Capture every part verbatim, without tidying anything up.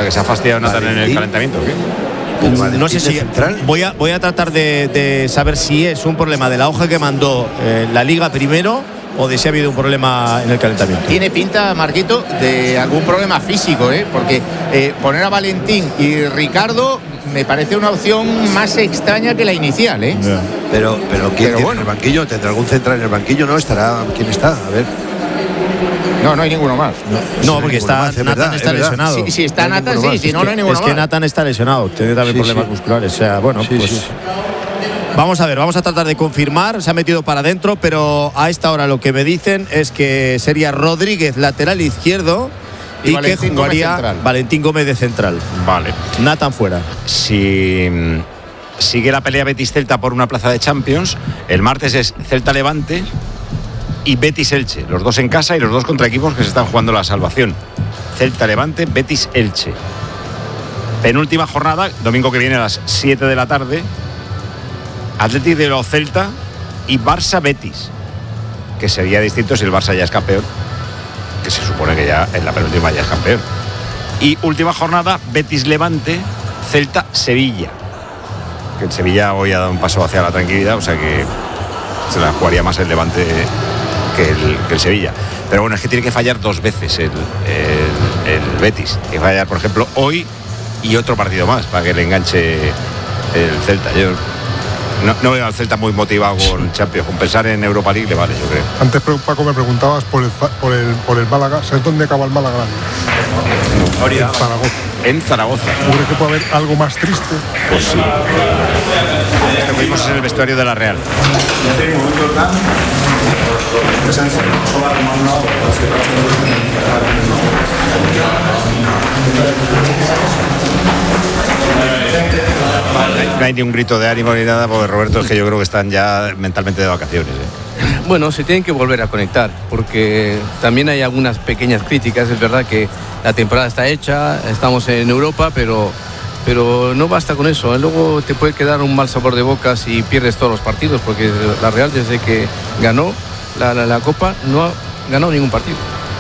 sea, que se ha fastidiado Nathan en el calentamiento, ¿o qué? No sé si voy a, voy a tratar de, de saber si es un problema de la hoja que mandó eh, la Liga primero o de si ha habido un problema en el calentamiento. Tiene pinta, Marquito, de algún problema físico, ¿eh? Porque eh, poner a Valentín y Ricardo me parece una opción más extraña que la inicial, ¿eh? Yeah. Pero, pero ¿quién pero tiene bueno. en el banquillo? ¿Tendrá algún central en el banquillo? No, estará. ¿Quién está? A ver. No, no hay ninguno más. No, no porque está más, Nathan verdad, está lesionado. Si, si está no Nathan, sí, si no, no hay ninguno más. más. Es que Nathan está lesionado, tiene también sí, problemas sí. musculares. O sea, bueno, sí, pues. Sí, sí. Vamos a ver, vamos a tratar de confirmar. Se ha metido para adentro, pero a esta hora lo que me dicen es que sería Rodríguez lateral izquierdo y, y que jugaría Valentín Gómez de central. Vale. Nathan fuera. Si sigue la pelea Betis-Celta por una plaza de Champions, el martes es Celta-Levante y Betis-Elche. Los dos en casa y los dos contra equipos que se están jugando la salvación. Celta-Levante, Betis-Elche. Penúltima jornada, domingo que viene a las siete de la tarde. Athletic de los Celta y Barça-Betis, que sería distinto si el Barça ya es campeón, que se supone que ya en la penúltima ya es campeón. Y última jornada, Betis-Levante, Celta-Sevilla, que el Sevilla hoy ha dado un paso hacia la tranquilidad, o sea que se la jugaría más el Levante que el, que el Sevilla. Pero bueno, es que tiene que fallar dos veces el, el, el Betis, que fallar, por ejemplo, hoy y otro partido más para que le enganche el Celta. Yo No, no veo al Celta muy motivado con Champions. Con pensar en Europa League le vale, yo creo. Antes, Paco, me preguntabas por el, por el, por el Málaga. ¿Sabes dónde acaba el Málaga? No, en Zaragoza. En Zaragoza. ¿Tú crees que puede haber algo más triste? Pues sí. Esto que vimos en el vestuario de la Real. No hay ni un grito de ánimo ni nada, porque Roberto, es que yo creo que están ya mentalmente de vacaciones, ¿eh? Bueno, se tienen que volver a conectar, porque también hay algunas pequeñas críticas. Es verdad que la temporada está hecha, estamos en Europa, pero, pero no basta con eso. Luego te puede quedar un mal sabor de boca si pierdes todos los partidos, porque la Real, desde que ganó la, la, la Copa, no ha ganado ningún partido.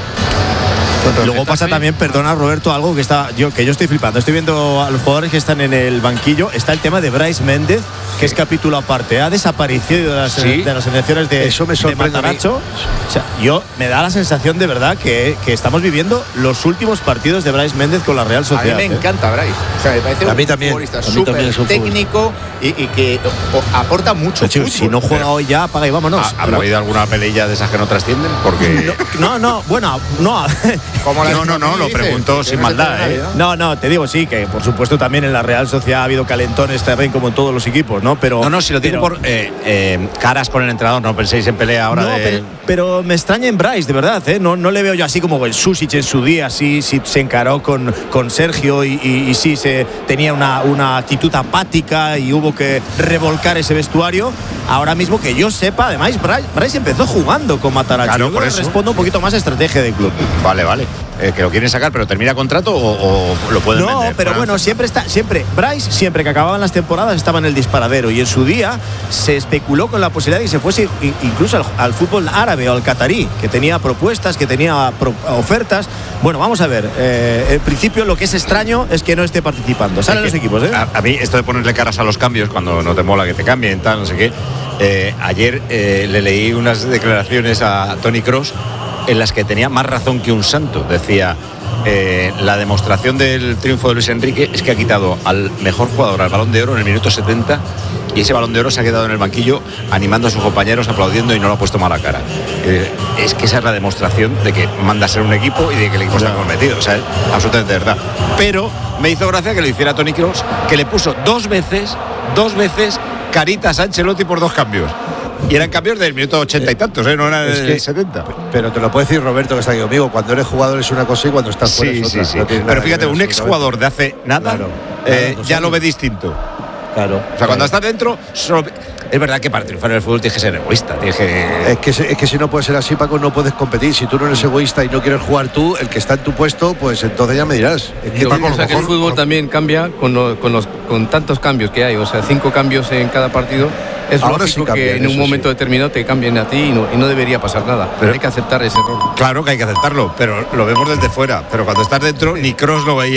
Luego pasa también, perdona Roberto, algo que está yo que yo estoy flipando. Estoy viendo a los jugadores que están en el banquillo. Está el tema de Brais Méndez, que es capítulo aparte. Ha desaparecido de las, ¿sí? de las elecciones de, Eso me de Mataracho. O sea, yo me da la sensación de verdad que, que estamos viviendo los últimos partidos de Brais Méndez con la Real Sociedad. A mí me ¿eh? encanta Brais. O sea, me parece a un mí también, futbolista súper técnico y, y que o, aporta mucho. Hecho, si no juega hoy ya, apaga y vámonos. ¿Habrá Pero, habido alguna pelea de esas que no trascienden? Porque no, no, no bueno, no. Como la no, no, no, lo pregunto sin maldad, ¿eh? No, no, te digo sí, que por supuesto también en la Real Sociedad ha habido calentones también como en todos los equipos, ¿no? Pero no, no, si lo digo pero, por eh, eh, caras con el entrenador, no penséis en pelea ahora. No, de... pero, pero me extraña en Brais, de verdad, ¿eh? No, no le veo yo así como el Susic en su día, sí, sí se encaró con, con Sergio y, y, y sí se tenía una, una actitud apática y hubo que revolcar ese vestuario. Ahora mismo que yo sepa, además, Brais, Brais empezó jugando con Mataracho. Claro, yo por eso respondo un poquito más a estrategia del club. Vale, vale. Eh, que lo quieren sacar, pero termina contrato o, o lo pueden no, vender. No, pero bueno, siempre está, siempre, Brais, siempre que acababan las temporadas estaba en el disparadero y en su día se especuló con la posibilidad de que se fuese incluso al, al fútbol árabe o al catarí, que tenía propuestas, que tenía pro, ofertas. Bueno, vamos a ver, eh, en principio lo que es extraño es que no esté participando. Salen los equipos, ¿eh? A, a mí esto de ponerle caras a los cambios cuando no te mola que te cambien, tal, no sé qué. Eh, ayer eh, le leí unas declaraciones a Toni Kroos en las que tenía más razón que un santo. Decía, eh, la demostración del triunfo de Luis Enrique es que ha quitado al mejor jugador al Balón de Oro en el minuto setenta y ese Balón de Oro se ha quedado en el banquillo animando a sus compañeros, aplaudiendo y no lo ha puesto mala cara. Eh, es que esa es la demostración de que manda a ser un equipo y de que el equipo está comprometido. O sea, es absolutamente verdad. Pero me hizo gracia que lo hiciera Toni Kroos, que le puso dos veces, dos veces caritas a Ancelotti por dos cambios. Y eran cambios del minuto ochenta y tantos, ¿eh? No eran del es setenta. Pero te lo puede decir Roberto, que está aquí conmigo. Cuando eres jugador es una cosa y cuando estás fuera sí, es otra. Sí, sí. No pero fíjate, un exjugador de hace nada, claro, eh, claro, ya lo ve distinto. Claro. O sea, claro. Cuando estás dentro, solo... es verdad que para triunfar en el fútbol tienes que ser egoísta. Tienes que... Es, que, es que si no puede ser así, Paco, no puedes competir. Si tú no eres egoísta y no quieres jugar tú, el que está en tu puesto, pues entonces ya me dirás. Es que, Paco, o sea, que el fútbol también cambia con, lo, con, los, con tantos cambios que hay. O sea, cinco cambios en cada partido. Es ahora lógico sí cambian, que en un momento sí. determinado te cambien a ti y no, y no debería pasar nada. Pero hay que aceptar ese error. Claro que hay que aceptarlo, pero lo vemos desde fuera. Pero cuando estás dentro, ni Kroos lo veía así.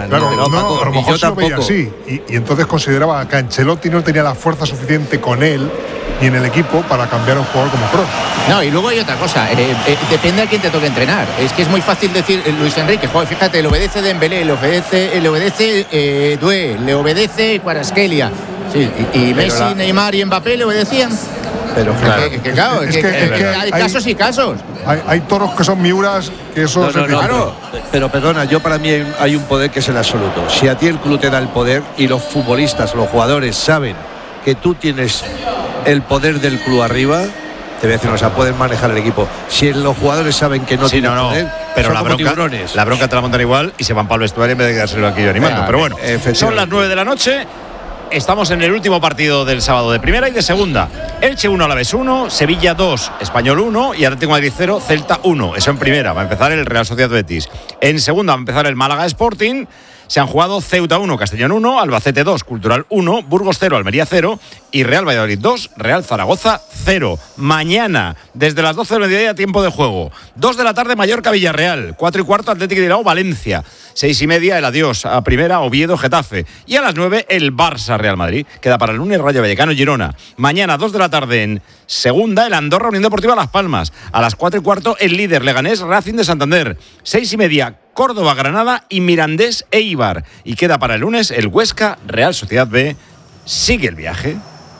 Claro, no, no, no, Paco, a lo y mejor yo se lo veía tampoco. así. Y, y entonces consideraba que Ancelotti no tenía la fuerza suficiente con él y en el equipo para cambiar a un jugador como Kroos. No, y luego hay otra cosa, eh, eh, depende a quién te toque entrenar. Es que es muy fácil decir, eh, Luis Enrique, joder, fíjate, le obedece Dembélé, le obedece, le obedece eh, Doué, le obedece Kvaratskhelia. Sí, y, y Messi, la... Neymar y Mbappé le obedecían. Pero Claro, que, que, claro, es que, que, que, es que hay hay, casos y casos. Hay, hay toros que son miuras, que eso No, se no, no, claro. pero, pero perdona, yo para mí hay, hay un poder que es el absoluto. Si a ti el club te da el poder y los futbolistas, los jugadores saben que tú tienes el poder del club arriba, te voy a decir, o sea, pueden manejar el equipo. Si los jugadores saben que no Sí, tienen no, no, poder, pero son la como bronca, tiburones. la bronca te la montan igual y se van para el vestuario en vez de quedárselo aquí animando. Venga, pero bueno, efectivamente. son las nueve de la noche. Estamos en el último partido del sábado de primera y de segunda. Elche uno, Alavés uno, Sevilla dos, Español uno y Atlético de Madrid cero, Celta uno. Eso en primera, va a empezar el Real Sociedad Betis. En segunda va a empezar el Málaga Sporting. Se han jugado Ceuta uno, Castellón uno, Albacete dos, Cultural uno, Burgos cero, Almería cero y Real Valladolid dos, Real Zaragoza cero. Mañana, desde las doce del mediodía, tiempo de juego. dos de la tarde, Mallorca Villarreal. cuatro y cuarto, Atlético de Bilbao Valencia. seis y media, el adiós a primera, Oviedo Getafe. Y a las nueve, el Barça Real Madrid. Queda para el lunes Rayo Vallecano Girona. Mañana, dos de la tarde, en segunda, el Andorra Unión Deportiva Las Palmas. A las cuatro y cuarto, el líder Leganés Racing de Santander. seis y media, Córdoba, Granada y Mirandés Eibar. Y queda para el lunes el Huesca Real Sociedad B. Sigue el viaje.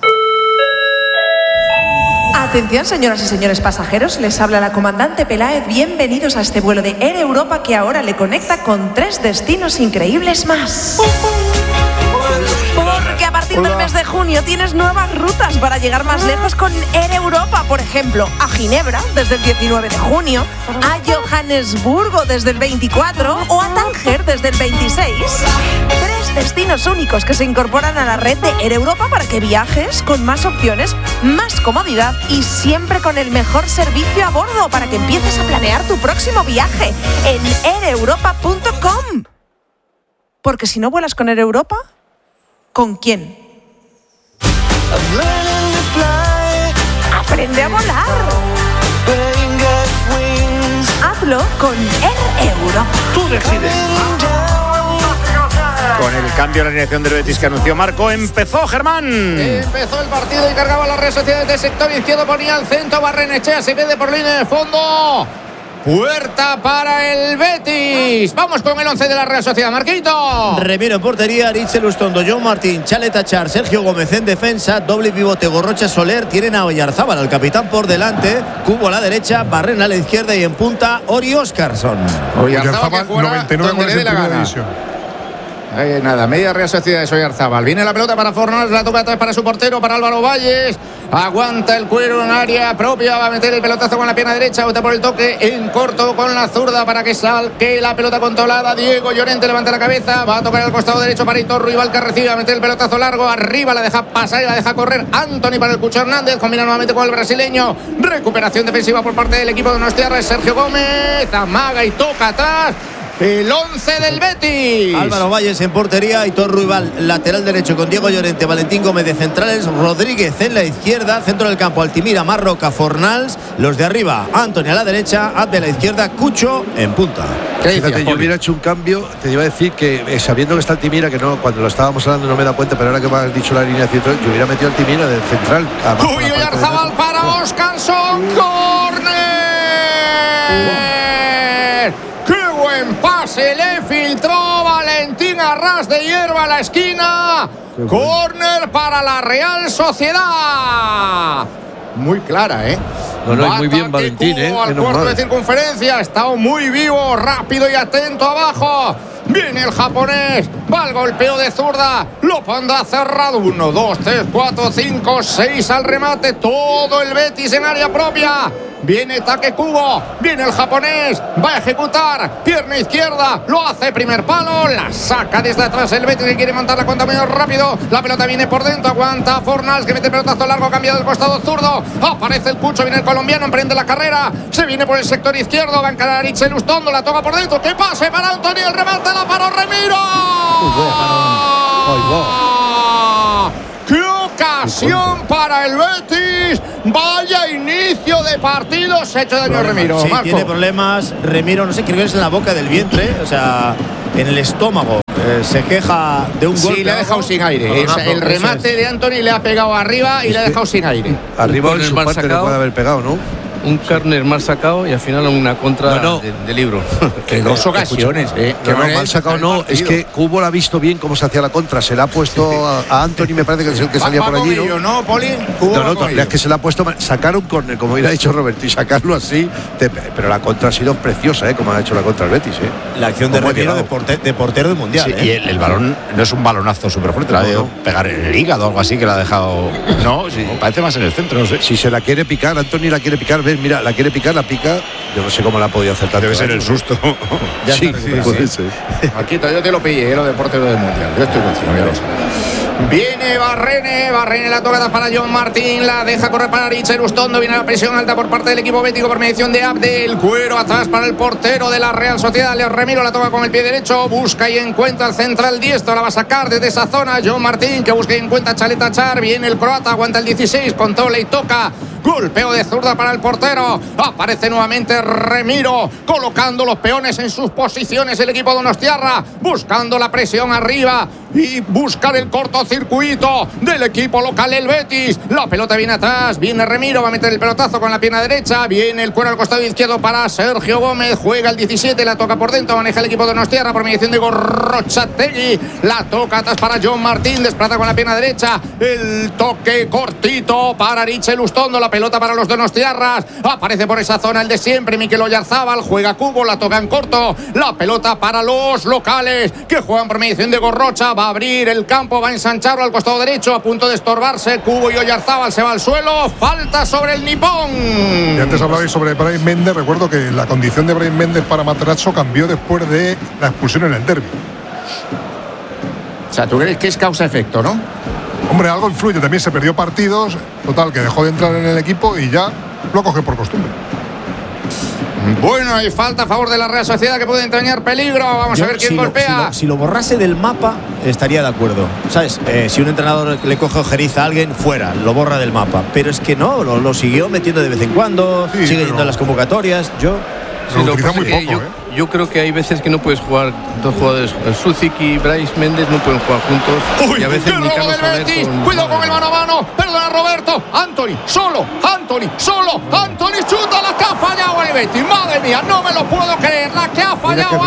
Atención, señoras y señores pasajeros, les habla la comandante Peláez. Bienvenidos a este vuelo de Air Europa que ahora le conecta con tres destinos increíbles más. Porque a partir del mes de junio tienes nuevas rutas para llegar más lejos con Air Europa. Por ejemplo, a Ginebra desde el diecinueve de junio, a Johannesburgo desde el veinticuatro o a Tánger desde el veintiséis. Tres destinos únicos que se incorporan a la red de Air Europa para que viajes con más opciones, más comodidad y siempre con el mejor servicio a bordo para que empieces a planear tu próximo viaje en air europa punto com. Porque si no vuelas con Air Europa, ¿con quién? Aprende a volar. Hazlo con Air Europa. Tú decides. Con el cambio de la alineación del Betis que anunció Marco, empezó Germán. Empezó el partido y cargaba las redes sociales del sector izquierdo, ponía al centro, Barrenechea se pierde por línea de fondo. Puerta para el Betis. Vamos con el once de la Real Sociedad, Marquito. Remiro en portería, Aritzel Ustondo, John Martín, Chaleta Char, Sergio Gómez en defensa, doble pivote Gorrocha Soler, tienen a Oyarzábal, al capitán por delante, Cubo a la derecha, Barren a la izquierda y en punta Ori Óscarson. Oyarzábal, noventa y nueve goles en primera división. Eh, nada, media Real Sociedad de Oyarzábal. Viene la pelota para Fornals, la toca atrás para su portero, para Álvaro Valles. Aguanta el cuero en área propia, va a meter el pelotazo con la pierna derecha, bota por el toque en corto con la zurda para que salque la pelota controlada. Diego Llorente levanta la cabeza, va a tocar al costado derecho para Hitor Rival que recibe, va a meter el pelotazo largo, arriba la deja pasar y la deja correr Anthony para el Cucho Hernández, combina nuevamente con el brasileño. Recuperación defensiva por parte del equipo de Donostiarra, Sergio Gómez, amaga y toca atrás. El once del Betis. Álvaro Valles en portería, Aitor Ruibal lateral derecho con Diego Llorente, Valentín Gómez de centrales, Rodríguez en la izquierda, centro del campo Altimira, Marroca, Fornals, los de arriba, Antonio a la derecha, Abde a la izquierda, Cucho en punta. Fíjate, yo hubiera hecho un cambio, te iba a decir que eh, sabiendo que está Altimira, que no, cuando lo estábamos hablando no me da cuenta, pero ahora que me has dicho la línea yo hubiera metido Altimira del central. Uy, Oyarzábal para Óscarson, córner. ¡Qué buen pase! Le filtró Valentín a ras de hierba a la esquina. Córner para la Real Sociedad. Muy clara, ¿eh? No, no, muy bien Valentín, ¿eh? Al cuarto de circunferencia. Ha estado muy vivo, rápido y atento abajo. Viene el japonés, va el golpeo de zurda, lo pondrá cerrado, uno, dos, tres, cuatro, cinco, seis al remate, todo el Betis en área propia. Viene Take Kubo, viene el japonés, va a ejecutar, pierna izquierda, lo hace primer palo, la saca desde atrás el Betis que quiere montar la cuenta muy rápido, la pelota viene por dentro, aguanta Fornals que mete el pelotazo largo, cambiado del costado zurdo, aparece el Cucho, viene el colombiano, emprende la carrera, se viene por el sector izquierdo, va a encarar a Aritzel Ustondo, la toca por dentro, que pase para Antonio, el remate la paró Remiro. ¡Qué ocasión para el Betis! ¡Vaya inicio de partido! Se ha hecho daño Remiro. Sí, Marco. tiene problemas. Remiro, no sé, creo que es en la boca del vientre. O sea, en el estómago. Eh, se queja de un gol. Sí, le ha dejado sin aire. Es, el remate es. de Antony le ha pegado arriba y es le ha dejado sin aire. Arriba en su parte le puede haber pegado, ¿no? Un córner mal sacado y al final una contra no, no. De, de libro. Que dos ocasiones, ¿eh? Que no, no, mal sacado no, es que Cubo la ha visto bien cómo se hacía la contra. Se la ha puesto a, a Antony, me parece que es el que salía por allí. ¿No, ¿no Poli? No, no, es que se la ha puesto. Sacar un córner, como hubiera dicho Roberto, y sacarlo así. Te, pero la contra ha sido preciosa, ¿eh? Como ha hecho la contra el Betis, ¿eh? La acción de Remiro de, porte, de portero del mundial. Sí, ¿eh? Y el, el balón no es un balonazo súper fuerte, la ha debido pegar en el hígado o algo así que la ha dejado. No, sí, parece más en el centro, no sé. Si se la quiere picar, Antony la quiere picar, ves, mira, la quiere picar. La pica, yo no sé cómo la ha podido acertar. Debe ser el susto. Ya sí, sí, puede ser. Marquito, yo te lo pillé, lo de portero del mundial. Yo estoy contigo, ya lo sabes. Viene Barrene, Barrene la tocada para John Martín, la deja correr para Richard Ustondo, viene la presión alta por parte del equipo bético por mediación de Abdel, cuero atrás para el portero de la Real Sociedad, Leo Remiro la toca con el pie derecho, busca y encuentra el central diestro, la va a sacar desde esa zona, John Martín que busca y encuentra a Chaleta Char, viene el croata, aguanta el dieciséis, controla y toca. Golpeo de zurda para el portero. Aparece nuevamente Remiro, colocando los peones en sus posiciones el equipo donostiarra, buscando la presión arriba y buscar el cortocircuito del equipo local, el Betis. La pelota viene atrás, viene Remiro, va a meter el pelotazo con la pierna derecha, viene el cuero al costado izquierdo para Sergio Gómez, juega el diecisiete, la toca por dentro, maneja el equipo donostiarra por mediación de Gorrochategui, la toca atrás para John Martín, desplaza con la pierna derecha, el toque cortito para Richel Ustondo, la pelota para los donostiarras, aparece por esa zona el de siempre, Mikel Oyarzábal, juega Cubo, la toca en corto, la pelota para los locales que juegan por mediación de Gorrocha, va a abrir el campo, va a ensancharlo al costado derecho, a punto de estorbarse Cubo y Oyarzábal, se va al suelo, falta sobre el nipón. Y antes hablabais sobre Brahim Méndez, recuerdo que la condición de Brahim Méndez para Materazzo cambió después de la expulsión en el derbi. O sea, ¿tú crees que es causa-efecto, no? Hombre, algo influye, también se perdió partidos, total, que dejó de entrar en el equipo y ya lo coge por costumbre. Bueno, hay falta a favor de la Real Sociedad que puede entrañar peligro. Vamos Yo, a ver quién si golpea. Lo, si, lo, si lo borrase del mapa, estaría de acuerdo. ¿Sabes? Eh, si un entrenador le coge ojeriza a alguien, fuera, lo borra del mapa. Pero es que no, lo, lo siguió metiendo de vez en cuando, sí, sigue yendo a las convocatorias. Yo. Sí, lo utiliza muy poco, yo, ¿eh? yo creo que hay veces que no puedes jugar dos jugadores. Suzik y Brais Méndez no pueden jugar juntos. Uy, y a veces ni Carlos Soler con... Cuidado con el mano a mano. Perdona, Roberto. Anthony, solo. Anthony, solo. Anthony chuta la que ha fallado el Betis. Madre mía, no me lo puedo creer. La que ha fallado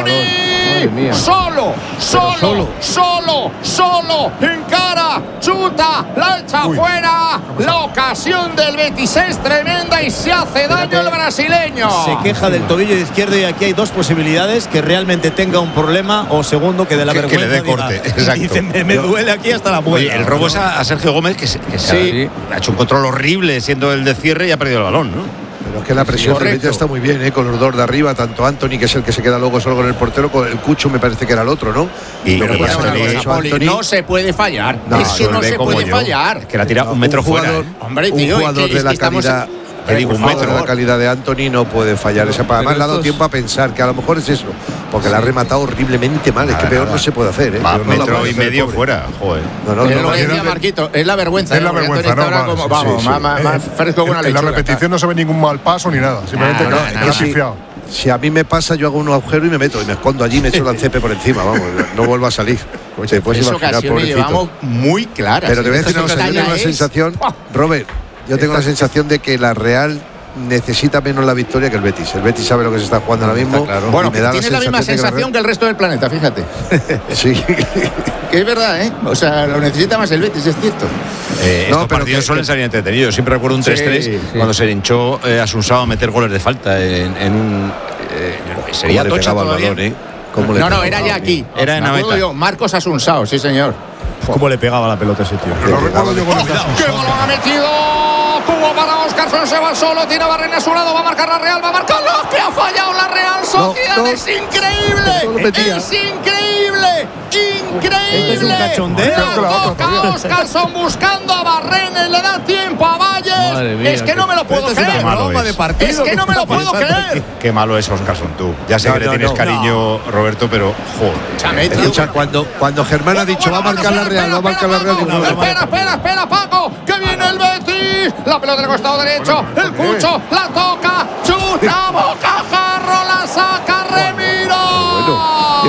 Anthony. Solo, solo, solo, solo, solo. Encara, chuta, la echa Uy. fuera. La ocasión del Betis es tremenda y se hace daño el brasileño. Se queja del tobillo izquierdo y aquí hay dos posibilidades: que realmente tenga un problema, o segundo, que de la que, vergüenza que le dé corte. Diga, Exacto. Dice, me, me duele aquí hasta la muela. Oye, el robo es a, a Sergio Gómez, que, se, que se sí. ha, ha hecho un control horrible siendo el de cierre y ha perdido el balón, ¿no? Pero es que la presión sí, del está muy bien, ¿eh? Con los dos de arriba, tanto Anthony, que es el que se queda luego solo con el portero, con el Cucho me parece que era el otro, ¿no? Y lo que y pasa Anthony, es que cosa, Poli, Anthony, no se puede fallar. No, Eso no se puede yo. fallar. Es que la tira un metro un jugador, fuera. ¿eh? Hombre, un tío, jugador que, de la calidad. Te digo, un metro. De la calidad de Anthony no puede fallar. Esa, además le ha dado tiempo a pensar que a lo mejor es eso, porque sí. la ha rematado horriblemente mal. Nada, es que peor nada. no se puede hacer, ¿eh? Va, no metro y medio fuera, joder. No, no, Pero no, lo que decía Marquito, es la vergüenza. Es la vergüenza, no, va, como, sí, vamos, sí, más, sí. más eh, fresco que una en, lechuga. en la repetición no se ve ningún mal paso ni nada. Simplemente nah, que, nah, que nah, lo ha pifiado. Si a mí me pasa, yo hago un agujero y me meto y me escondo allí, me echo el lancepe por encima, vamos, no vuelvo a salir. Oye, pues esa ocasión llevamos muy claras. Pero te voy a decir una cosa, yo tengo la sensación, Robert, yo tengo la sensación de que la Real necesita menos la victoria que el Betis. El Betis sabe lo que se está jugando ahora mismo. Claro. Bueno, me da tiene la, la misma sensación que, que el resto del planeta, fíjate. Sí. Que es verdad, ¿eh? O sea, lo necesita más el Betis, es cierto. Eh, no, estos pero partidos que, suelen salir entretenidos. Siempre recuerdo un tres tres sí, sí. cuando se hinchó eh, a Sunsao a meter goles de falta en, en un... Eh, sería tocha todavía. Balón, ¿eh? No, no, era ya aquí. Era en Ameta. Yo, Marcos Asunsao, sí, señor. ¿Cómo le pegaba la pelota a ese tío? Lo recuerdo yo con el ¡qué balón ha metido! Cubo para Oscarson, se va solo, tiene Barrena a su lado, va a marcar la Real, va a marcar lo que ha fallado la Real Sociedad. No, no, es increíble, es increíble, increíble. Esto es un cachondeo. La toca Oscarson buscando a Barrena y le da tiempo a Valles. Mía, es que no me lo puedo creer. Es. es que no me lo puedo creer. Qué malo es Oscarson, tú. Ya sé no, que le no, tienes no, cariño, no. Roberto, pero joder. Escucha, cuando, cuando Germán ha dicho va a marcar la Real, va a marcar la Real. Espera, espera, espera, Paco, que viene el Betis. La pelota del costado derecho, el Cucho, la toca, chuta, bocajarro, la saca Remiro. Bueno,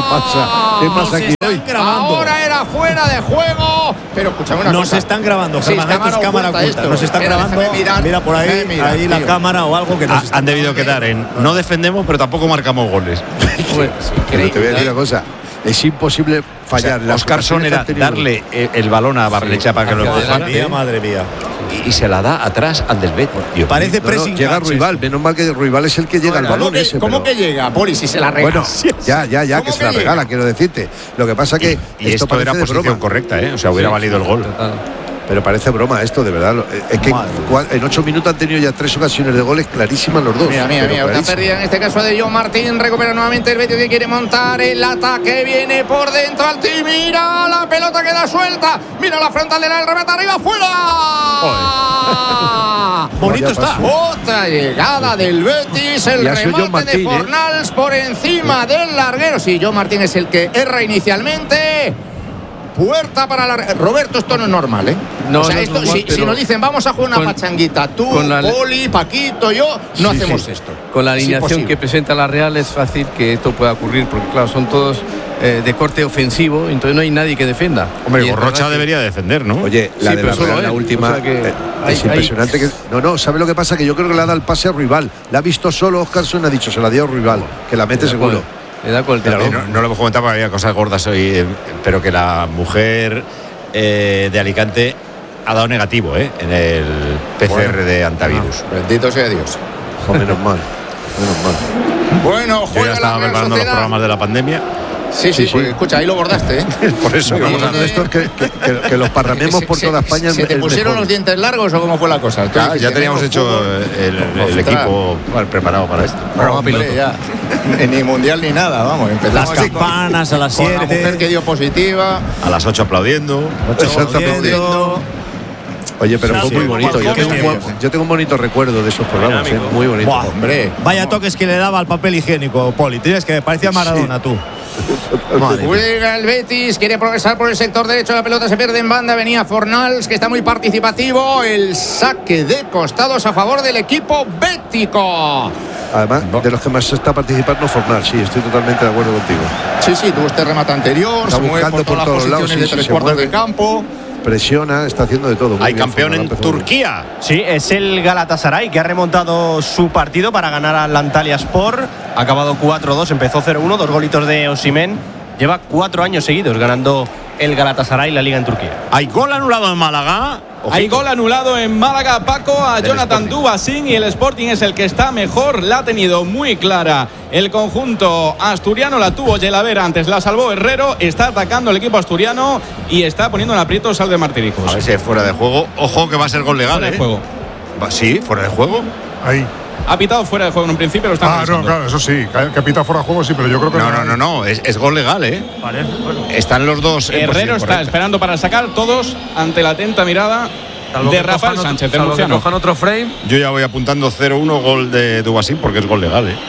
pasa? ¿Qué pasa aquí hoy? Ahora era fuera de juego. Pero escúchame una Nos cosa. están grabando, Sí, Germán, esto es cámara oculta. esto. Nos están Espera, grabando. déjame mirar. Mira por ahí, Déjame mirar, ahí la tío. cámara o algo que nos Ha- está- han debido quedar en no defendemos, pero tampoco marcamos goles. Pues, Pero te voy a decir una cosa. Es imposible fallar. Las Oscar Son ocasiones que era han tenido- darle el, el balón a Barrenechea para que lo hacia empujara Madre mía, madre mía. y, y se la da atrás al del Betis. Dios Parece mío. No, no, pressing llega catch Ruibal. Menos mal que Ruibal es el que llega al ¿Cómo, balón que, ese. ¿cómo pero- que llega, Poli, si se la regala? Bueno, ya, ya, ya, ¿Cómo que se la llega? regala, quiero decirte. Lo que pasa que Y esto, parece era de posición broma, correcta, ¿eh? O sea, hubiera sí, valido el gol. total. pero parece broma esto, de verdad. Es que Madre. cua- en ocho minutos han tenido ya tres ocasiones de goles clarísimas los dos. Mira, mira, pero mira, una clarísimas. pérdida en este caso de John Martín. Recupera nuevamente el Betis que quiere montar el ataque. Viene por dentro al team. Mira, la pelota queda suelta. Mira la frontal del remate arriba, fuera. Bonito está. Otra llegada del Betis. El Y ha sido John remate de Martín, ¿eh? Fornals por encima del larguero. Sí, John Martín es el que erra inicialmente. Puerta para la. Roberto, esto no es normal, ¿eh? No, o sea, no es esto, normal, si, si pero nos dicen vamos a jugar una con- pachanguita, tú, con la- Poli, Paquito, yo, no Sí, hacemos sí. esto. Con la Es alineación imposible. que presenta la Real es fácil que esto pueda ocurrir, porque claro, son todos eh, de corte ofensivo, entonces no hay nadie que defienda. Hombre, Y es Gorrocha verdad que- debería defender, ¿no? Oye, la Sí, de pero la solo Real, él. la última, O sea que eh, hay- es impresionante que no, no, ¿sabe lo que pasa? Que yo creo que le ha dado el pase a Ruibal. La ha visto solo Oscarson, ha dicho, se la dio a Ruibal, que la mete le da seguro. con- Le da con el Mira, talón. no, no lo hemos comentado porque había cosas gordas hoy, eh, pero que la mujer eh, de Alicante ha dado negativo, ¿eh? En el P C R Bueno. de antivirus. Bendito sea Dios. O menos mal, menos mal. Bueno, Yo ya juega la estaba Real preparando los Sociedad. programas de la pandemia, Sí, sí, Sí, pues, sí. escucha, ahí lo bordaste, ¿eh? por eso Lo que vamos vamos a a esto es que, que- que- que los parramemos por Se- toda se- España. ¿Se es te pusieron mejor. los dientes largos o cómo fue la cosa? Tú Ya, dijiste, ya teníamos "Tenemos hecho fútbol". el, el Ostras. equipo bueno, preparado para esto. No, hombre, ya. Ni mundial ni nada, vamos. Empezamos Las así con- campanas a las con la mujer siete. que dio positiva. A las ocho aplaudiendo. Exactamente. aplaudiendo. Oye, pero Sí, fue sí, muy bonito. Yo qué tengo, un, bien. buen- yo tengo un bonito recuerdo de esos programas, ¿eh? Muy bonito. Buah, Hombre. Vaya toques que le daba al papel higiénico, Poli. Tienes que parecía Maradona, tú. Madre mía. Juega el Betis, quiere progresar por el sector derecho, la pelota se pierde en banda, venía Fornals, que está muy participativo, el saque de costados a favor del equipo bético. Además, de los que más está participando, Fornal. Sí, estoy totalmente de acuerdo contigo. Sí, sí, tuvo este remate anterior, Está se mueve buscando por todas por las todos lados, posiciones sí, de tres sí, se cuartos mueve. de campo. Presiona, está haciendo de todo. Muy Hay bien, campeón Fornal, en empezó muy bien. Turquía. Sí, es el Galatasaray que ha remontado su partido para ganar al Antalyaspor. Ha acabado cuatro dos, empezó cero uno, dos golitos de Osimhen. Lleva cuatro años seguidos ganando el Galatasaray la liga en Turquía. Hay gol anulado en Málaga. Hay gol anulado en Málaga, Paco, a Del Jonathan Sporting. Dubasín, y el Sporting es el que está mejor. La ha tenido muy clara el conjunto asturiano, la tuvo Yelavera, antes la salvó Herrero. Está atacando el equipo asturiano y está poniendo en aprieto Sal de A Martiricos. ver si es fuera de juego. Ojo que va a ser gol legal, Fuera de ¿eh? juego. Va- Sí, fuera de juego. Ahí. Ha pitado fuera de juego en un principio, lo está Ah, no, revisando. claro, eso sí. Que que pita fuera de juego, sí, pero yo creo que No, no, no, no. Es, es gol legal, ¿eh? Están los dos. en Herrero posición está correcta. esperando para sacar, todos ante la atenta mirada de Rafael Sánchez, el murciano. otro frame. Yo ya voy apuntando cero uno gol de Dubasín porque es gol legal, ¿eh?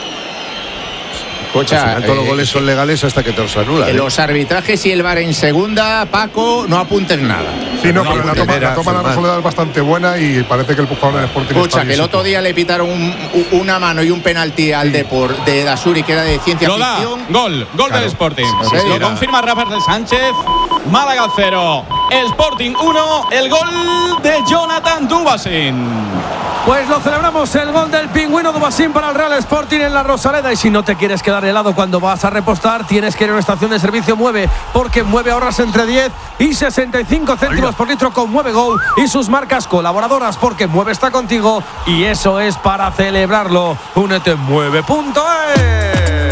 Al Escucha, final, todos los eh, goles son legales hasta que te los anulan. eh, ¿eh? los arbitrajes y el VAR en segunda, Paco, no apuntes nada. Sí, no, No, pero la toma, primera, la toma de la Germán. Soledad es bastante buena y parece que el jugador del Sporting Escucha, está que el bien otro día le pitaron un- u- una mano y un penalti al Depor de Dasuri, que era de ciencia Lo da, ficción. gol, gol Claro. del Sporting. Sí, sí, Lo era. confirma Rafael Sánchez. Málaga cero, Sporting uno, el gol de Jonathan Dubasín. Pues lo celebramos, el gol del pingüino Dubasín para el Real Sporting en la Rosaleda. Y si no te quieres quedar helado cuando vas a repostar, tienes que ir a una estación de servicio Mueve, porque Mueve ahorras entre diez y sesenta y cinco céntimos por litro con Mueve Go y sus marcas colaboradoras, porque Mueve está contigo y eso es para celebrarlo. Únete en mueve punto es.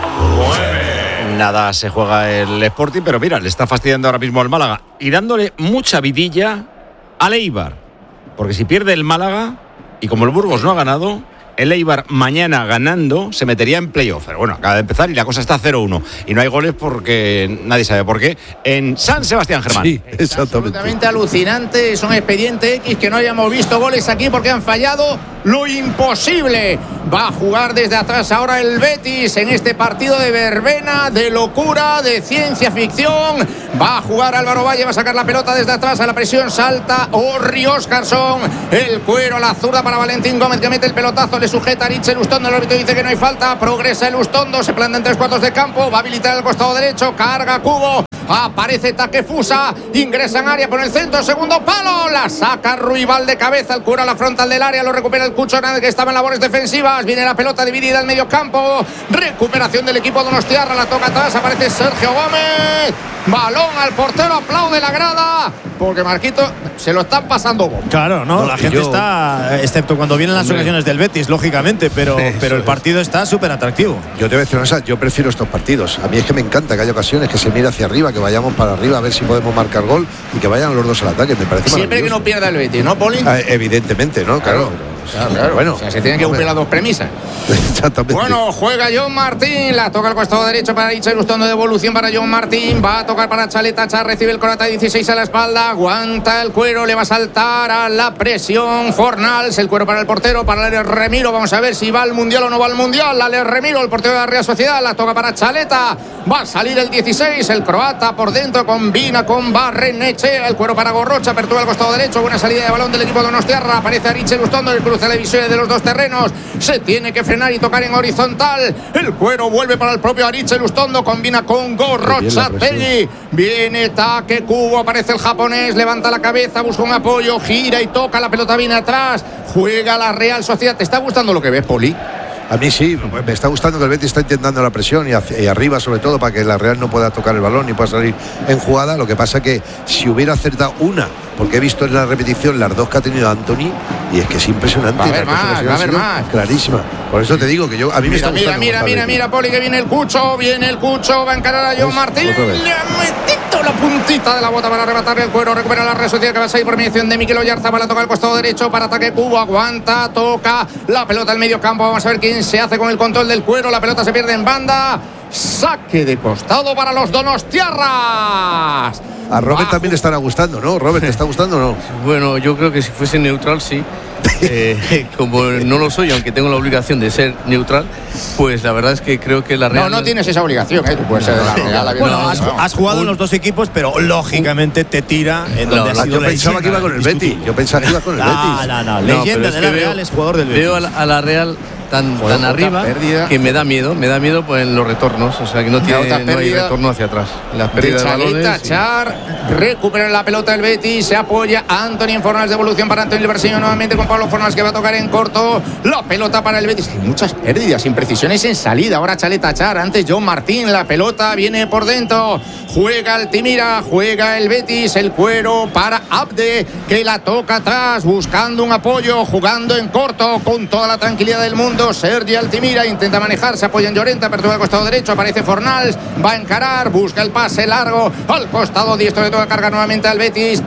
Nada se juega el Sporting, pero mira, le está fastidiando ahora mismo al Málaga y dándole mucha vidilla al Eibar. Porque si pierde el Málaga, y como el Burgos no ha ganado, el Eibar mañana ganando se metería en playoff. Pero bueno, acaba de empezar y la cosa está cero uno. Y no hay goles porque nadie sabe por qué. En San Sebastián, Germán. Sí, exactamente. Absolutamente alucinante, es un expediente X que no hayamos visto goles aquí porque han fallado lo imposible. Va a jugar desde atrás ahora el Betis en este partido de verbena, de locura, de ciencia ficción. Va a jugar Álvaro Valle, va a sacar la pelota desde atrás, a la presión salta Orri Óscarson. El cuero a la zurda para Valentín Gómez, que mete el pelotazo, le sujeta a Richel Ustondo. El árbitro dice que no hay falta, progresa el Ustondo, se planta en tres cuartos de campo, va a habilitar el costado derecho, carga Cubo. Aparece Takefusa, ingresa en área por el centro, segundo palo, la saca Ruibal de cabeza, el cura a la frontal del área, lo recupera el Cucho Hernández, que estaba en labores defensivas, viene la pelota dividida al medio campo, recuperación del equipo donostiarra, la toca atrás, aparece Sergio Gómez, balón al portero, aplaude la grada, porque Marquito se lo están pasando bomba. Claro, no, no la gente yo, está, excepto cuando vienen las hombre, ocasiones del Betis, lógicamente, pero, pero el partido está súper atractivo. Yo te voy a decir una cosa, yo prefiero estos partidos. A mí es que me encanta que haya ocasiones que se mire hacia arriba, que vayamos para arriba a ver si podemos marcar gol y que vayan los dos al ataque. Me parece siempre que no pierda el Betis, ¿no, Poli? Ah, evidentemente, ¿no? Claro. Claro, claro. Bueno, o sea, se tienen que cumplir las dos premisas. Exactamente. Bueno, juega John Martín, la toca al costado derecho para Richard Ustondo, de devolución para John Martín, va a tocar para Chaleta Char, recibe el Corata dieciséis a la espalda, aguanta el cuero, le va a saltar a la presión Fornals, el cuero para el portero, para Alex Remiro, vamos a ver si va al Mundial o no va al Mundial. Alex Remiro, el portero de la Real Sociedad, la toca para Chaleta, va a salir el dieciséis, el croata por dentro, combina con Barrenechea, el cuero para Gorrocha, apertura al costado derecho, buena salida de balón del equipo de donostiarra, aparece a Richard Ustondo, el cruce de la división de los dos terrenos, se tiene que frenar y tocar en horizontal, el cuero vuelve para el propio Arichel Ustondo, combina con Gorrocha Tegui, viene Take Kubo, aparece el japonés, levanta la cabeza, busca un apoyo, gira y toca, la pelota viene atrás, juega la Real Sociedad. ¿Te está gustando lo que ves, Poli? A mí sí, me está gustando que el Betis está intentando la presión y, hacia, y arriba sobre todo para que la Real no pueda tocar el balón ni pueda salir en jugada. Lo que pasa que si hubiera acertado una, porque he visto en la repetición las dos que ha tenido Anthony, y es que es impresionante. Va a haber más, va a haber más. Clarísima. Por eso te digo que yo a mí mira, me está mira, gustando. Mira, mira, mira, Poli, que viene el Cucho, viene el Cucho, va a encarar a John Martín, le ha metido la puntita de la bota para arrebatarle el cuero, recupera la Real Sociedad, que va a salir por mediación de Mikel Oyarzabal, la toca al costado derecho para ataque Cubo, aguanta, toca la pelota al medio campo, vamos a ver quién se hace con el control del cuero, la pelota se pierde en banda, saque de costado para los donostiarras. A Robert también le estará gustando, ¿no? Robert, ¿te está gustando o no? Bueno, yo creo que si fuese neutral, sí. Eh, como no lo soy, aunque tengo la obligación de ser neutral, pues la verdad es que creo que la Real... No, no tienes esa obligación, ¿eh? Tú puedes ser de la Real. Bueno, has, has jugado en los dos equipos, pero lógicamente te tira en donde no, ha sido yo pensaba que iba con el Betis. Yo pensaba que iba con el Betis. No, no, no. Leyenda de la Real, es jugador del Betis. Veo a la, a la Real tan, tan arriba pérdida, que me da miedo, me da miedo pues, en los retornos, o sea que no tiene no hay retorno hacia atrás. Las pérdidas de, de balones. Char, y... recupera la pelota el Betis, se apoya Anthony en Fornals, devolución para Anthony Berseño nuevamente con Pablo Fornals, que va a tocar en corto, la pelota para el Betis. Hay muchas pérdidas, imprecisiones en salida. Ahora Chaleta Char, antes John Martín, la pelota viene por dentro, juega Altimira, juega el Betis, el cuero para Abde, que la toca atrás, buscando un apoyo, jugando en corto, con toda la tranquilidad del mundo. Sergi Altimira intenta manejar, se apoya en Llorente, apertura al costado derecho, aparece Fornals, va a encarar, busca el pase largo al costado diestro, de toda carga nuevamente al Betis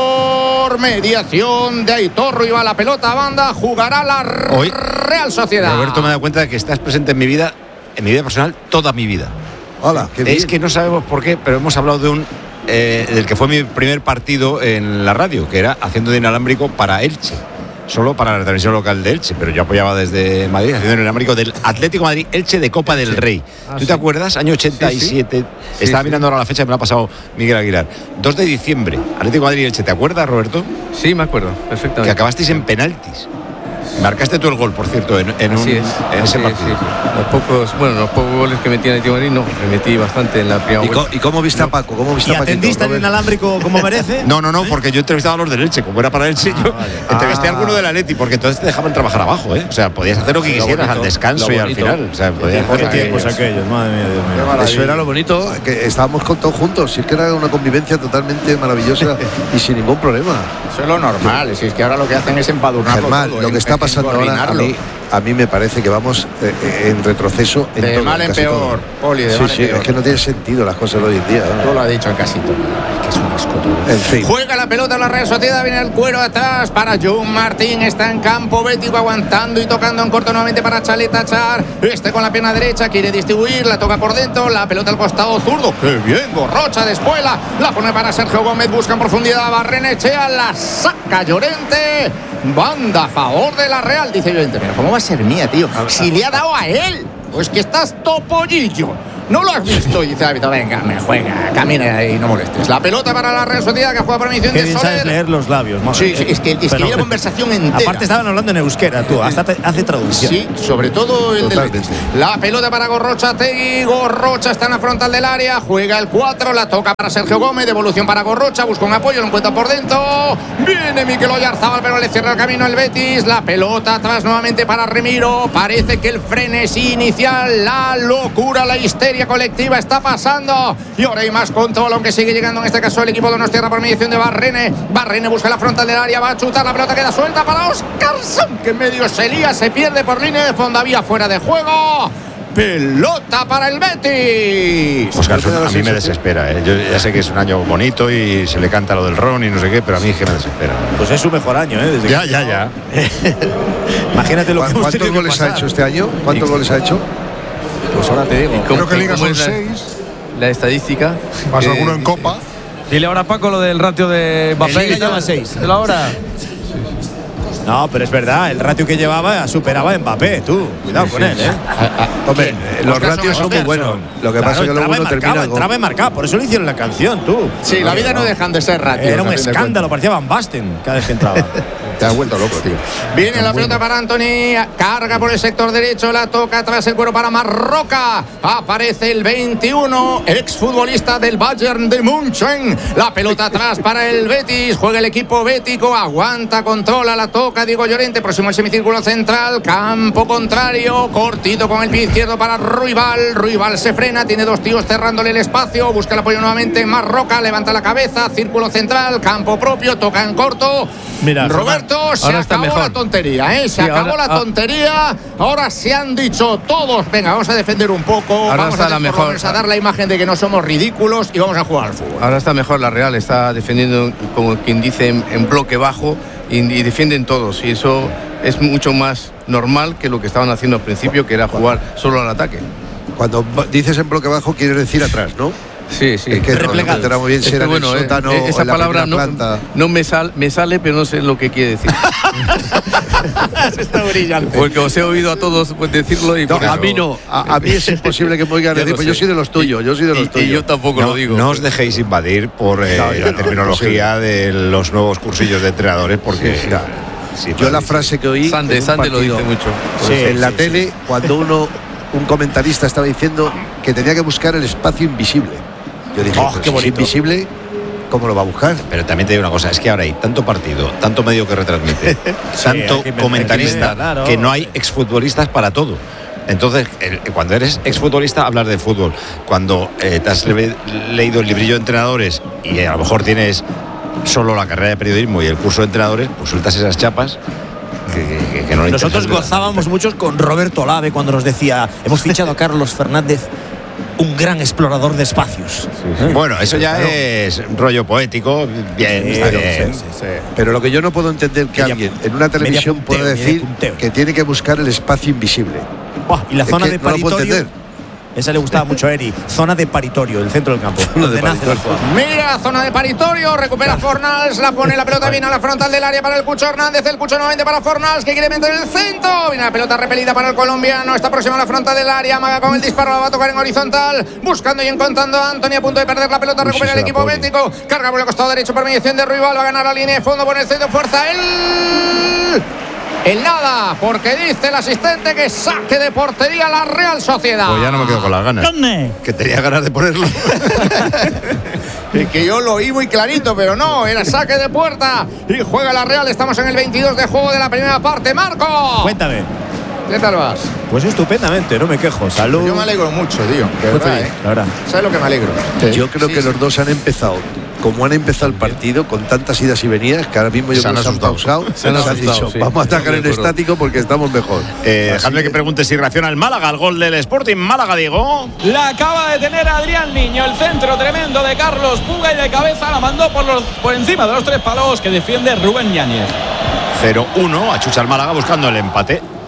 por mediación de Aitor Ruibal, la pelota a banda, jugará la Hoy, Real Sociedad. Roberto, me da cuenta de que estás presente en mi vida, en mi vida personal, toda mi vida. Hola, qué es bien. que no sabemos por qué, pero hemos hablado de un eh, del que fue mi primer partido en la radio, que era haciendo de inalámbrico para Elche. Solo para la televisión local de Elche, pero yo apoyaba desde Madrid, haciendo el inalámbrico del Atlético Madrid Elche de Copa del Rey. Ah, ¿Tú sí. te acuerdas? Año ochenta y siete. Sí, sí. Estaba sí, mirando sí. ahora la fecha, me la ha pasado Miguel Aguilar. dos de diciembre, Atlético Madrid Elche. ¿Te acuerdas, Roberto? Sí, me acuerdo, perfectamente. Que acabasteis en penaltis. Marcaste tú el gol, por cierto, en, en, un, es, en ese partido. Sí, sí. Los pocos, bueno, los pocos goles que metí en el Atlético Madrid, no, me metí bastante en la primera ¿Y, co ¿Y cómo viste a Paco? ¿Cómo viste ¿Y a atendiste al inalámbrico como merece? No, no, no, porque yo entrevistaba a los del Elche, como era para Elche, ah, yo vale. entrevisté ah. a alguno del Atleti, porque entonces te dejaban trabajar abajo, ¿eh? O sea, podías hacer lo que quisieras bonito, al descanso y al final. O sea, podías hacer tiempos aquellos, madre mía, Dios mío. Eso era lo bonito, que estábamos con todos juntos, si es que era una convivencia totalmente maravillosa y sin ningún problema. Eso es lo normal, si es que ahora lo que hacen es empadurnarlo. Germán, todo, lo que en, está pasando ahora a mí, a mí me parece que vamos eh, eh, en retroceso en de todo, mal en peor, Poli, de sí, mal sí, en peor. Es que no tiene sentido las cosas de hoy en día, ¿no? Todo lo ha dicho en casi todo, es que es un asco todo. En fin. Juega la pelota en la Real Sociedad, viene el cuero atrás para John Martín, está en campo bético, aguantando y tocando en corto nuevamente para Chaleta Char, este con la pierna derecha, quiere distribuir, la toca por dentro, la pelota al costado zurdo, qué bien, Gorrocha de espuela, la pone para Sergio Gómez, busca en profundidad a Barrenechea, la saca Llorente, Banda a favor de la Real, dice Llorente. Pero ¿cómo va a ser mía, tío? Si le ha dado a él. Pues que estás topollillo. ¿No lo has visto? Y dice el árbitro, venga, me juega, camina y no molestes. La pelota para la Real Sociedad, que juega por misión de Soler. Sabes leer los labios, madre. Sí, sí, es que, es que hay la conversación entera. Aparte estaban hablando en euskera, tú, hasta te hace traducción. Sí, sobre todo el del Betis. La pelota para Gorrocha Tegui, Gorrocha está en la frontal del área, juega el cuatro, la toca para Sergio Gómez, devolución para Gorrocha, busca un apoyo, lo encuentra por dentro. Viene Mikel Oyarzabal, pero le cierra el camino al Betis. La pelota atrás nuevamente para Remiro. Parece que el frenesí inicial, la locura, la histeria colectiva está pasando. Y ahora hay más control, aunque sigue llegando en este caso el equipo de Donostiarra por mediación de Barrene. Barrene busca la frontal del área, va a chutar, la pelota queda suelta para Óscarson, que en medio se lía, se pierde por línea de fondo, había fuera de juego. Pelota para el Betis. Óscarson a mí me desespera, ¿eh? Yo ya sé que es un año bonito y se le canta lo del Ron y no sé qué, pero a mí es que me desespera. Pues es su mejor año, ¿eh? Desde ya, que... ya, ya. Imagínate lo que hemos ¿Cuántos goles que ha hecho este año? ¿Cuántos goles ha hecho? Pues ahora te digo. Creo que Liga son es la, seis. La estadística. Más eh, alguno en Copa. Dile ahora, Paco, lo del ratio de Mbappé. Liga lleva seis. Dile ahora. No, pero es verdad, el ratio que llevaba superaba a Mbappé, tú. Cuidado sí, con sí, él, ¿eh? Hombre, los ratios son muy buenos. Lo que claro, pasa es que luego no termina. Entraba y marcaba, por eso le hicieron la canción, tú. Sí, la vida no dejan de ser ratios. Era un escándalo, parecía Van Basten cada vez que entraba. Te has vuelto loco, tío. Viene la pelota para Anthony, carga por el sector derecho, la toca atrás el cuero para Marroca. Aparece el veintiuno, exfutbolista del Bayern de München. La pelota atrás para el Betis, juega el equipo bético, aguanta, controla, la toca Diego Llorente, próximo al semicírculo central, campo contrario, cortito con el pie izquierdo para Ruibal. Ruibal se frena, tiene dos tíos cerrándole el espacio, busca el apoyo nuevamente Marroca, levanta la cabeza, círculo central, campo propio, toca en corto. Mira, Roberto, se acabó la tontería, ¿eh? Se sí, acabó ahora, la tontería. Ahora se han dicho todos, venga, vamos a defender un poco, vamos a, mejor, a dar la imagen de que no somos ridículos y vamos a jugar al fútbol. Ahora está mejor la Real, está defendiendo, como quien dice, en, en bloque bajo y, y defienden todos. Y eso es mucho más normal que lo que estaban haciendo al principio, que era jugar solo al ataque. Cuando dices en bloque bajo, quieres decir atrás, ¿no? Sí, sí. Es que replegado. No, muy bien, es que bueno, el sótano, eh, esa palabra no, no me, sal, me sale, pero no sé lo que quiere decir. Está brillante. Porque os he oído a todos pues, decirlo y no, por a eso. mí no. A, a mí es imposible que me oigan decir, pues yo soy de los tuyos, yo soy de los y, tuyos. Y yo tampoco no, lo digo. No os dejéis invadir por eh, no, la no, terminología no, de los nuevos cursillos de entrenadores, porque sí, claro. Sí, yo la frase que oí Sande, Sande lo dice mucho. Pues sí, en la sí, tele, sí. cuando uno, un comentarista estaba diciendo que tenía que buscar el espacio invisible. Yo dije, oh, qué bonito. Es invisible, ¿cómo lo va a buscar? Pero también te digo una cosa, es que ahora hay tanto partido, tanto medio que retransmite, sí, tanto que comentarista, claro. que no hay exfutbolistas para todo. Entonces, el, cuando eres exfutbolista, hablas de fútbol. Cuando eh, te has le, leído el librillo de entrenadores y a lo mejor tienes solo la carrera de periodismo y el curso de entrenadores, pues sueltas esas chapas. Que, que, que no Nosotros gozábamos mucho con Roberto Olave cuando nos decía, hemos fichado a Carlos Fernández, un gran explorador de espacios. Sí, sí. Bueno, eso ya claro. es rollo poético, bien, sí, está bien. Sí, sí, sí. Pero lo que yo no puedo entender que media, alguien en una televisión punteo, pueda decir que tiene que buscar el espacio invisible. Oh, y la zona es que de paritorio. No esa le gustaba mucho a Eri. Zona de paritorio, el centro del campo. De paritorio. Mira, zona de paritorio, recupera Fornals, la pone la pelota, viene a la frontal del área para el Cucho Hernández, el Cucho nuevamente para Fornals, que quiere meter el centro. Viene la pelota repelida para el colombiano, está próximo a la frontal del área, amaga con el disparo, la va a tocar en horizontal, buscando y encontrando a Anthony, a punto de perder la pelota, recupera el equipo bético, carga por el costado derecho por mediación de Ruibal, va a ganar la línea de fondo, pone el centro, fuerza el... El nada, porque dice el asistente que saque de portería la Real Sociedad. Pues ya no me quedo con las ganas. ¿Dónde? Que tenía ganas de ponerlo. Es que yo lo oí muy clarito, pero no, era saque de puerta. Y juega la Real, estamos en el veintidós de juego de la primera parte. ¡Marco! Cuéntame. ¿Qué tal vas? Pues estupendamente, no me quejo. Salud. Yo me alegro mucho, tío. De Muy verdad, feliz, ¿eh? la verdad. ¿Sabes lo que me alegro? Sí. Yo creo sí, que sí. los dos han empezado, como han empezado el partido, con tantas idas y venidas, que ahora mismo yo creo que se han pausado. Se han dicho, sí. Vamos a atacar en estático porque estamos mejor. Eh, dejadme que pregunte si reacciona el Málaga al gol del Sporting. Málaga, Diego. La acaba de tener Adrián Niño, el centro tremendo de Carlos Puga y de cabeza la mandó por, los, por encima de los tres palos que defiende Rubén Yáñez. cero uno, achucha el Málaga buscando el empate.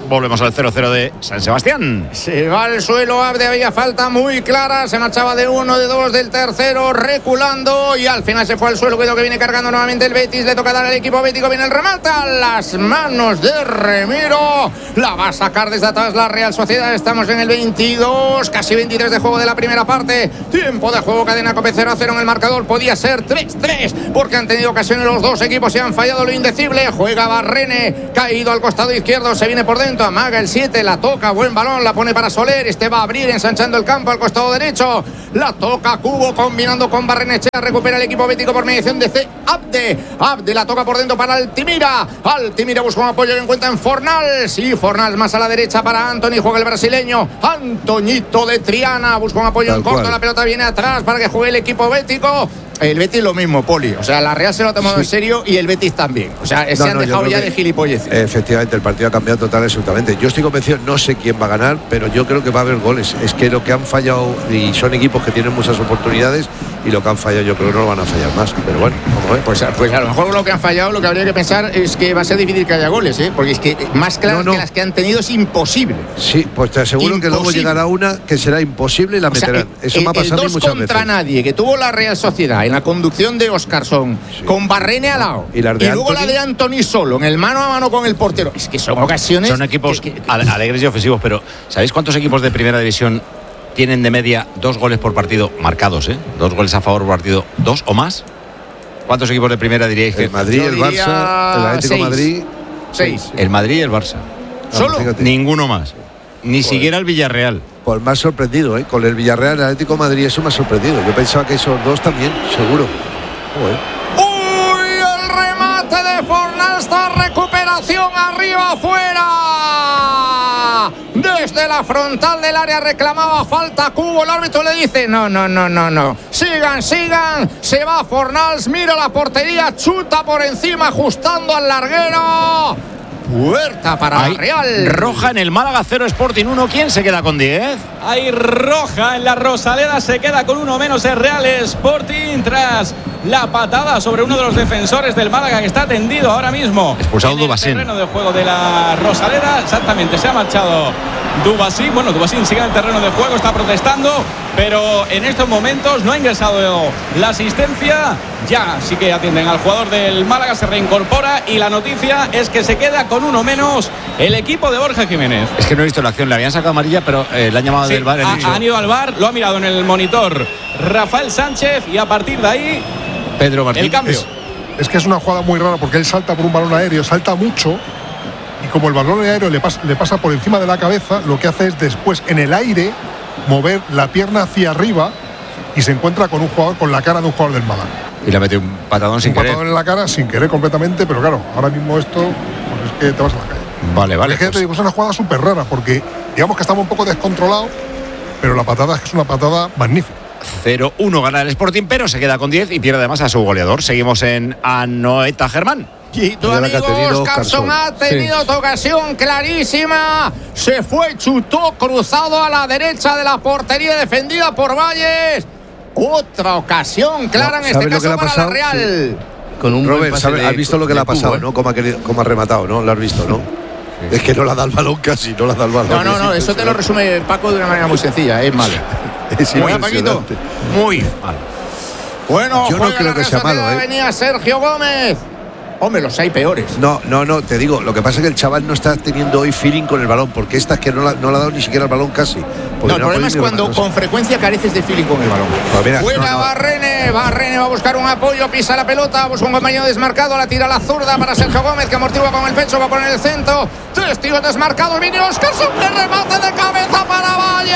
volvemos al cero cero de San Sebastián. Se va al suelo Abde, había falta muy clara, se marchaba de uno, de dos, del tercero, reculando y al final se fue al suelo. Cuidado que viene cargando nuevamente el Betis, le toca dar al equipo bético, viene el remate a las manos de Remiro, la va a sacar desde atrás la Real Sociedad. Estamos en el veintidós, casi veintitrés de juego de la primera parte, tiempo de juego, cadena Cope cero a cero en el marcador, podía ser tres tres porque han tenido ocasiones los dos equipos, se han fallado lo indecible. Juega Barrene, caído al costado izquierdo, se viene por dentro, amaga el siete, la toca, buen balón, la pone para Soler, este va a abrir ensanchando el campo al costado derecho, la toca Cubo combinando con Barrenechea, recupera el equipo bético por mediación de C. Abde, Abde la toca por dentro para Altimira, Altimira busca un apoyo que encuentra en Fornals, y Fornals más a la derecha para Antony, juega el brasileño, Antoñito de Triana, busca un apoyo Tal en corto, cual. la pelota viene atrás para que juegue el equipo bético. El Betis lo mismo, Poli. O sea, la Real se lo ha tomado Sí. en serio y el Betis también. O sea, se No, han no, yo dejado creo ya que, de gilipolleces. Efectivamente, el partido ha cambiado total y absolutamente. Yo estoy convencido, no sé quién va a ganar, pero yo creo que va a haber goles. Es que lo que han fallado, y son equipos que tienen muchas oportunidades, y lo que han fallado yo creo que no lo van a fallar más. Pero bueno, como es. Pues, pues a lo mejor lo que han fallado, lo que habría que pensar es que va a ser difícil que haya goles, ¿eh? Porque es que más claras No, no. que las que han tenido es imposible. Sí, pues te aseguro Imposible. que luego llegará una que será imposible y la O sea, meterán. el- Eso el, me ha pasado a mí dos muchas contra veces. nadie que tuvo la Real Sociedad en la conducción de Oscarson, Sí. con Barrene al lado, Y las de luego la Antony. de Antony solo, en el mano a mano con el portero. Es que son ocasiones. Son equipos que- que- que- ale- alegres y ofensivos, pero ¿sabéis cuántos equipos de primera división tienen de media dos goles por partido marcados, eh? Dos goles a favor por partido, dos o más? ¿Cuántos equipos de primera diríais que? El Madrid, Yo el diría Barça, el Atlético de seis. Madrid. Seis. El Madrid y el Barça. Solo. fíjate. Ninguno más. Ni siquiera el Villarreal. Pues más sorprendido, ¿eh? Con el Villarreal, el Atlético de Madrid, eso me ha sorprendido. Yo pensaba que esos dos también, seguro. Joder. ¡Uy! El remate de Fornals, esta recuperación arriba afuera. Desde la frontal del área reclamaba falta Cubo. El árbitro le dice: no, no, no, no, no. Sigan, sigan. Se va Fornals, mira la portería, chuta por encima, ajustando al larguero. Puerta para Hay la Real. roja en el Málaga, cero Sporting uno. ¿Quién se queda con diez? Hay roja en la Rosaleda, se queda con uno menos el Real Sporting tras la patada sobre uno de los defensores del Málaga que está tendido ahora mismo. Expulsado en el Dubasín. terreno de juego de la Rosaleda, exactamente, se ha marchado Dubasín. Bueno, Dubasín sigue en el terreno de juego, está protestando, pero en estos momentos no ha ingresado la asistencia. Ya sí que atienden al jugador del Málaga, se reincorpora y la noticia es que se queda con uno menos el equipo de Borja Jiménez. Es que no he visto la acción, le habían sacado amarilla, pero eh, le han llamado Sí, del bar. ha- han ido al bar, lo ha mirado en el monitor Rafael Sánchez y a partir de ahí Pedro Martín. el cambio. Es, es que es una jugada muy rara porque él salta por un balón aéreo, salta mucho, y como el balón aéreo le pasa, le pasa por encima de la cabeza, lo que hace es después en el aire mover la pierna hacia arriba y se encuentra con un jugador, con la cara de un jugador del Málaga. Y le metió un patadón sin Un querer. patadón en la cara sin querer completamente, pero claro, ahora mismo esto pues es que te vas a la calle. Vale, vale. Es que ya te pues- digo, es una jugada súper rara porque digamos que estaba un poco descontrolado, pero la patada es que es una patada magnífica. cero uno gana el Sporting, pero se queda con diez y pierde además a su goleador. Seguimos en Anoeta Germán. Y tu Ya la que amigo ha tenido Oscarson Oscarson. ha tenido Sí. otra ocasión clarísima. Se fue, chutó cruzado a la derecha de la portería defendida por Valles. Otra ocasión clara en este ¿sabes lo que caso le ha para la pasado? Real. Con un buen Robert, pase ¿sabes? de- ¿Has visto lo que de le ha pasado, Cubo, ¿eh? no? Cómo ha, querido- cómo ha rematado, ¿no? Lo has visto, ¿no? Es que no la da el balón casi, no la da el balón. No, no, no, Es eso te lo resume Paco de una manera muy sencilla, es malo. Es Muy Paquito. impresionante. Muy mal. Bueno, Yo no juega creo la que Real sea malo, Sociedad, ¿eh? venía Sergio Gómez. Hombre, los hay peores. No, no, no, te digo, lo que pasa es que el chaval no está teniendo hoy feeling con el balón, porque esta es que no, la, no le ha dado ni siquiera el balón casi. No, Porque el ha problema podido es ni cuando rematar. con frecuencia careces de feeling con el balón. Pues mira, Fuera no, no. Barrene, Barrene va a buscar un apoyo, pisa la pelota, busca un compañero desmarcado, la tira a la zurda para Sergio Gómez, que amortigua con el pecho, va a poner el centro. Testigos desmarcados, viene Oscarson, que remate de cabeza para Valle.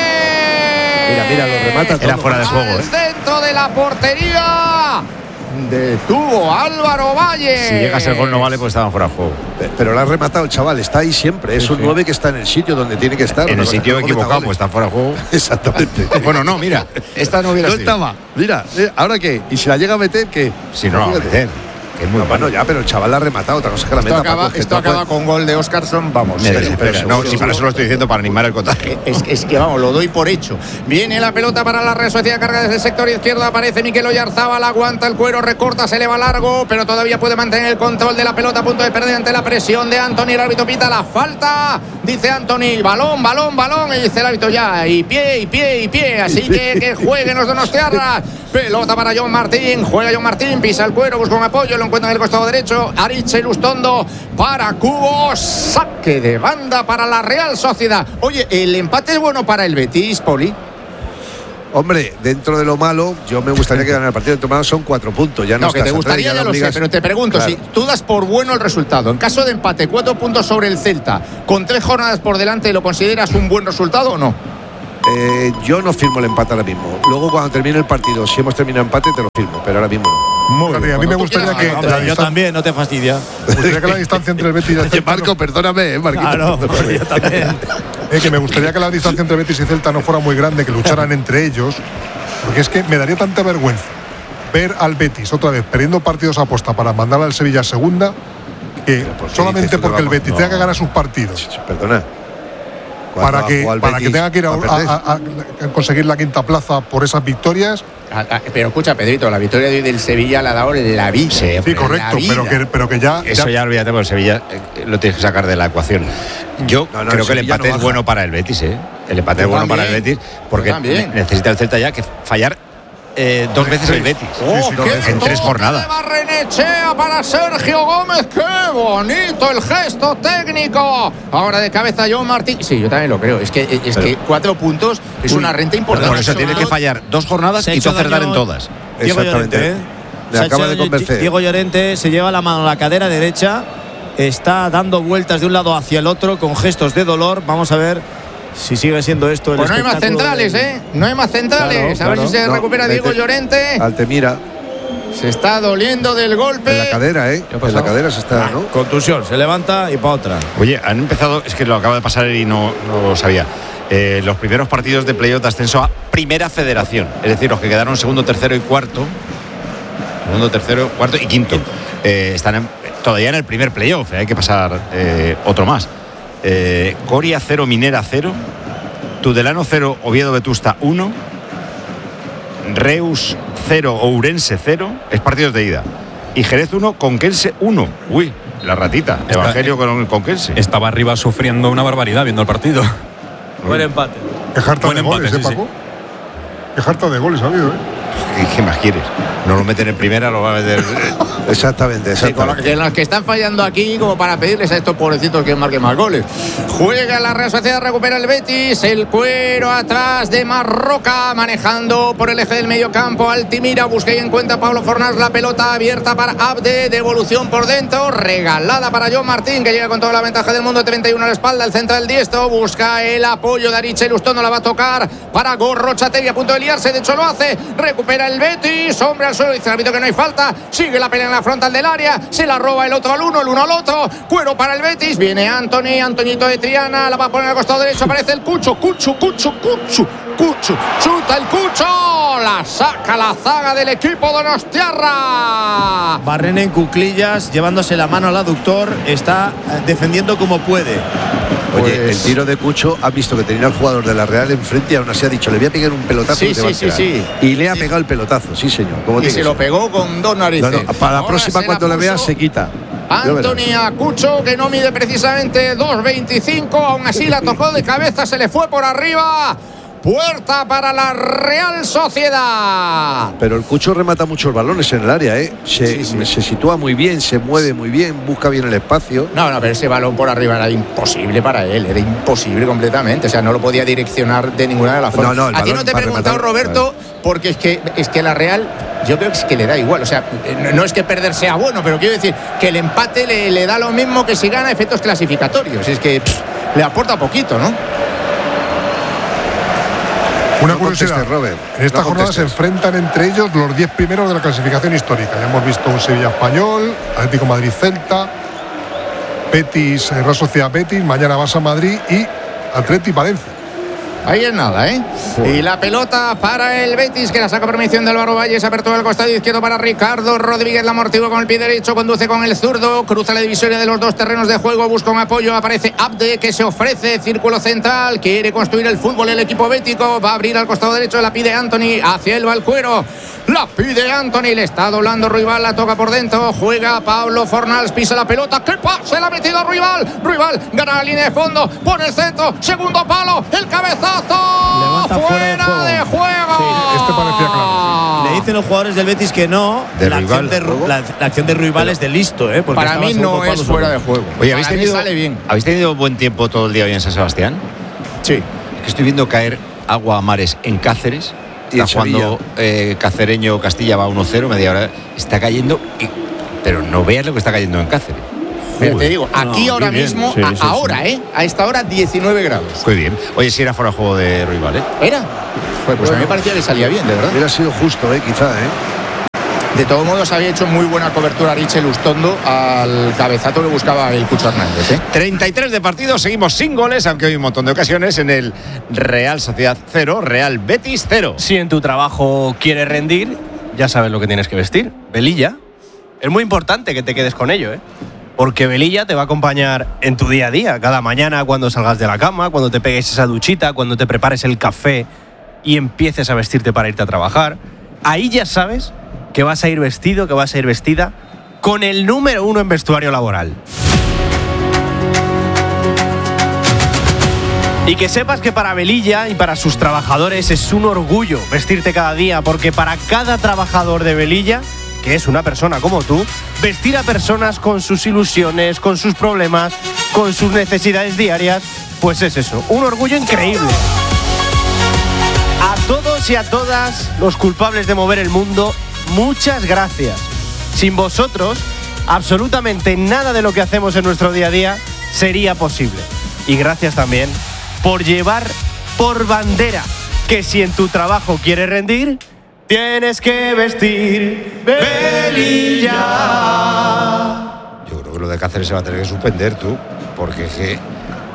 Mira, mira, lo remata todo. Era fuera de juego, Al ¿eh? centro de la portería. Detuvo Álvaro Valle. Si llega a ser gol no vale, pues estaban fuera de juego. Pero lo ha rematado el chaval, está ahí siempre. Es un nueve que está en el sitio donde tiene que estar. En Una el cosa sitio que no cometa equivocado, goles. pues está fuera de juego. Exactamente. Bueno, no, mira, esta no hubiera No sido. estaba. Mira, eh, ¿ahora qué? ¿Y si la llega a meter, qué? Si no la va a Fíjate. meter. que es muy no, bueno, ya, pero el chaval la ha rematado, otra cosa que la Esto meta. acaba, Paco, esto no puede- acaba con gol de Oscarson, vamos. Me pero- desespera. pero No, seguro, si para eso lo estoy diciendo, para animar el contagio. Es, es que vamos, lo doy por hecho. Viene la pelota para la Real Sociedad, carga desde el sector izquierdo, aparece Mikel Oyarzábal, aguanta el cuero, recorta, se eleva largo, pero todavía puede mantener el control de la pelota, a punto de perder ante la presión de Anthony. El árbitro pita la falta, dice Anthony, balón, balón, balón, y dice el árbitro ya, y pie, y pie, y pie, así que que jueguen los donostiarras. Pelota para John Martín, juega John Martín, pisa el cuero, busca un apoyo, lo encuentra en el costado derecho, Aritz Lustondo para Cubo, saque de banda para la Real Sociedad. Oye, ¿el empate es bueno para el Betis, Poli? Hombre, dentro de lo malo, yo me gustaría que ganara el partido. Dentro de lo malo son cuatro puntos. Ya no, No, que te estás a tres, gustaría, ya no lo sé, obligas- pero te pregunto, Claro. si tú das por bueno el resultado, en caso de empate, cuatro puntos sobre el Celta, con tres jornadas por delante, ¿lo consideras un buen resultado o no? Eh, yo no firmo el empate ahora mismo. Luego, cuando termine el partido, si hemos terminado empate, te lo firmo, pero ahora mismo no. Muy bien. A mí me gustaría que Hombre, la yo distancia, también, no te fastidia. me gustaría que la distancia entre el Betis y el Oye, Celta Marco, perdóname, eh, Marquito. Claro, Perdóname. yo también. Eh, que me gustaría que la distancia entre Betis y Celta no fuera muy grande, que lucharan entre ellos, porque es que me daría tanta vergüenza ver al Betis otra vez perdiendo partidos a posta para mandar al Sevilla a segunda, que ¿por qué solamente dices tú que porque el vamos? Betis No. tenga que ganar sus partidos Perdona. para Cuando que, jugó al para que Betis, tenga que ir a, va a perder. a- a- a conseguir la quinta plaza por esas victorias. Ah, ah, Pero escucha, Pedrito, la victoria de hoy del Sevilla le ha dado la vida. Sí, Sí, correcto, la pero vida. que, pero que ya, Eso ya- ya olvídate, porque el Sevilla eh, lo tienes que sacar de la ecuación. Yo No, no, creo el que el Sevilla empate no es baja. bueno para el Betis, ¿eh? El empate Yo es bueno también. para el Betis, porque Yo también. ne- necesita el Celta ya que fallar eh, dos veces el Betis. Oh, sí, qué en tres toque jornadas. de Barrenechea para Sergio Gómez. ¡Qué bonito el gesto técnico! Ahora de cabeza John Martín. Sí, yo también lo creo. Es que, es que cuatro puntos es una renta importante. Por eso tiene que fallar dos jornadas Se ha y tú hecho acertar en daño todas. Diego Exactamente. Llorente, ¿eh? Me Se ha acaba hecho de convencer. Diego Llorente se lleva la mano a la cadera derecha, está dando vueltas de un lado hacia el otro con gestos de dolor. Vamos a ver si sigue siendo esto el Pues no hay más espectáculo centrales, del- ¿eh? No hay más centrales. Claro, a ver claro. si se No, recupera Diego vete. Llorente. Altemira, Se está doliendo del golpe. en la cadera, ¿eh? En la cadera se está, ¿no? Contusión, se levanta y para otra. Oye, han empezado, es que lo acaba de pasar y no, no lo sabía. Eh, los primeros partidos de playoff de ascenso a Primera Federación, es decir, los que quedaron segundo, tercero y cuarto, segundo, tercero, cuarto y quinto, eh, están en- todavía en el primer playoff, eh, hay que pasar eh, otro más. Eh, Coria cero, Minera cero, Tudelano cero, Oviedo Vetusta uno, Reus cero, Ourense cero, es partidos de ida, y Jerez uno, Conquense uno. Uy, la ratita, Evangelio con el Conquense. Estaba arriba sufriendo una barbaridad viendo el partido. Buen empate. qué jarta Buen de empate, goles, sí, ¿eh, sí. Paco? Qué jarta de goles ha habido, ¿eh? ¿Qué, qué más quieres? No lo meten en primera, lo va a meter. Exactamente, Sí, con lo exactamente. que, los que están fallando aquí, como para pedirles a estos pobrecitos que marquen más goles. Juega la Real Sociedad, recupera el Betis, el cuero atrás de Marroca, manejando por el eje del medio campo. Altimira, busca y encuentra Pablo Fornás, la pelota abierta para Abde, devolución por dentro, regalada para John Martín, que llega con toda la ventaja del mundo, treinta y uno a la espalda, el central diestro, busca el apoyo de Aritz Lustón, no la va a tocar para Gorrochategui, a punto de liarse, de hecho lo hace, recupera el Betis, hombre al suelo, dice el árbitro que no hay falta, sigue la pelea en la frontal del área, se la roba el otro al uno, el uno al otro, cuero para el Betis, viene Anthony, Antoñito de Triana, la va a poner al costado derecho, aparece el Cucho, Cucho, Cucho, Cucho, Cucho, chuta el Cucho, la saca la zaga del equipo donostiarra. Barrena en cuclillas, llevándose la mano al aductor, está eh, defendiendo como puede. Oye, Pues- el tiro de Cucho ha visto que tenía al jugador de la Real enfrente y aún así ha dicho, le voy a pegar un pelotazo. Sí, que te va a sí, sí, enterar". sí. Y le ha pegado el pelotazo, sí, señor. como Y tiene se que lo ser. pegó con dos narices. No, no, para la Ahora próxima, se cuando la le vea, puso se quita. Ya verás. Anthony Acucho, que no mide precisamente dos veinticinco, aún así la tocó de cabeza, se le fue por arriba. Puerta para la Real Sociedad. Pero el Cucho remata muchos balones en el área, ¿eh? Se, Sí, sí. se sitúa muy bien, se mueve muy bien, busca bien el espacio. No, no, pero ese balón por arriba era imposible para él, era imposible completamente, o sea, no lo podía direccionar de ninguna de las formas. No, no, el A ti no balón te he para preguntado, rematar, Roberto, porque es que, es que la Real, yo creo que es que le da igual, o sea, no, no es que perder sea bueno, pero quiero decir que el empate le, le da lo mismo que si gana efectos clasificatorios, es que pff, le aporta poquito, ¿no? Una No curiosidad, contestes, Robert, en esta no jornada se contestes. enfrentan entre ellos los diez primeros de la clasificación histórica. Ya hemos visto un Sevilla Español, Atlético Madrid-Celta, Betis, eh, Real Sociedad Betis, mañana Barça Madrid y Atleti Valencia. Ahí es nada, ¿eh? Y la pelota para el Betis, que la saca por mediación de Álvaro Valles. Apertura del costado izquierdo para Ricardo Rodríguez. La amortigua con el pie derecho, conduce con el zurdo. Cruza la divisoria de los dos terrenos de juego. Busca un apoyo. Aparece Abde, que se ofrece. Círculo central. Quiere construir el fútbol el equipo bético. Va a abrir al costado derecho. La pide Anthony. Hacia el Valcuero. La pide Anthony. Le está doblando Ruibal. La toca por dentro. Juega Pablo Fornals. Pisa la pelota. ¡Qué pase! La ha metido Ruibal. Ruibal gana la línea de fondo. Pone el centro. Segundo palo. El cabezazo. Levanta fuera, fuera de juego. De juego. Sí, este parecía claro. Le dicen los jugadores del Betis que no. De la, acción de, la, la acción de Ruibal es de listo, ¿eh? Para mí no es fuera de juego. Oye, ¿habéis Para mí tenido, sale bien. ¿habéis tenido buen tiempo todo el día hoy en San Sebastián? Sí. Es que estoy viendo caer agua a mares en Cáceres. Y en Está jugando eh, Cacereño Castilla, va uno cero, media hora. Está cayendo, y, pero no veas lo que está cayendo en Cáceres. Pero te digo, aquí No, ahora bien, mismo, sí, a, sí, sí. ahora, ¿eh? A esta hora, diecinueve grados. Muy bien. Oye, si era fuera de juego de Ruibal, ¿eh? ¿Era? Pues, pues a mí me parecía que salía bien, de verdad. Hubiera sido justo, ¿eh? Quizá, ¿eh? De todos modos, había hecho muy buena cobertura Richel Ustondo al cabezazo que buscaba el Cucho Hernández, ¿eh? treinta y tres de partido, seguimos sin goles, aunque hay un montón de ocasiones en el Real Sociedad cero, Real Betis cero. Si en tu trabajo quieres rendir, ya sabes lo que tienes que vestir. Velilla. Es muy importante que te quedes con ello, ¿eh? Porque Velilla te va a acompañar en tu día a día, cada mañana cuando salgas de la cama, cuando te pegues esa duchita, cuando te prepares el café y empieces a vestirte para irte a trabajar. Ahí ya sabes que vas a ir vestido, que vas a ir vestida con el número uno en vestuario laboral. Y que sepas que para Velilla y para sus trabajadores es un orgullo vestirte cada día, porque para cada trabajador de Velilla, que es una persona como tú, vestir a personas con sus ilusiones, con sus problemas, con sus necesidades diarias, pues es eso, un orgullo increíble. A todos y a todas los culpables de mover el mundo, muchas gracias. Sin vosotros, absolutamente nada de lo que hacemos en nuestro día a día sería posible. Y gracias también por llevar por bandera que si en tu trabajo quieres rendir, tienes que vestir Velilla. Yo creo que lo de Cáceres se va a tener que suspender, tú, porque es que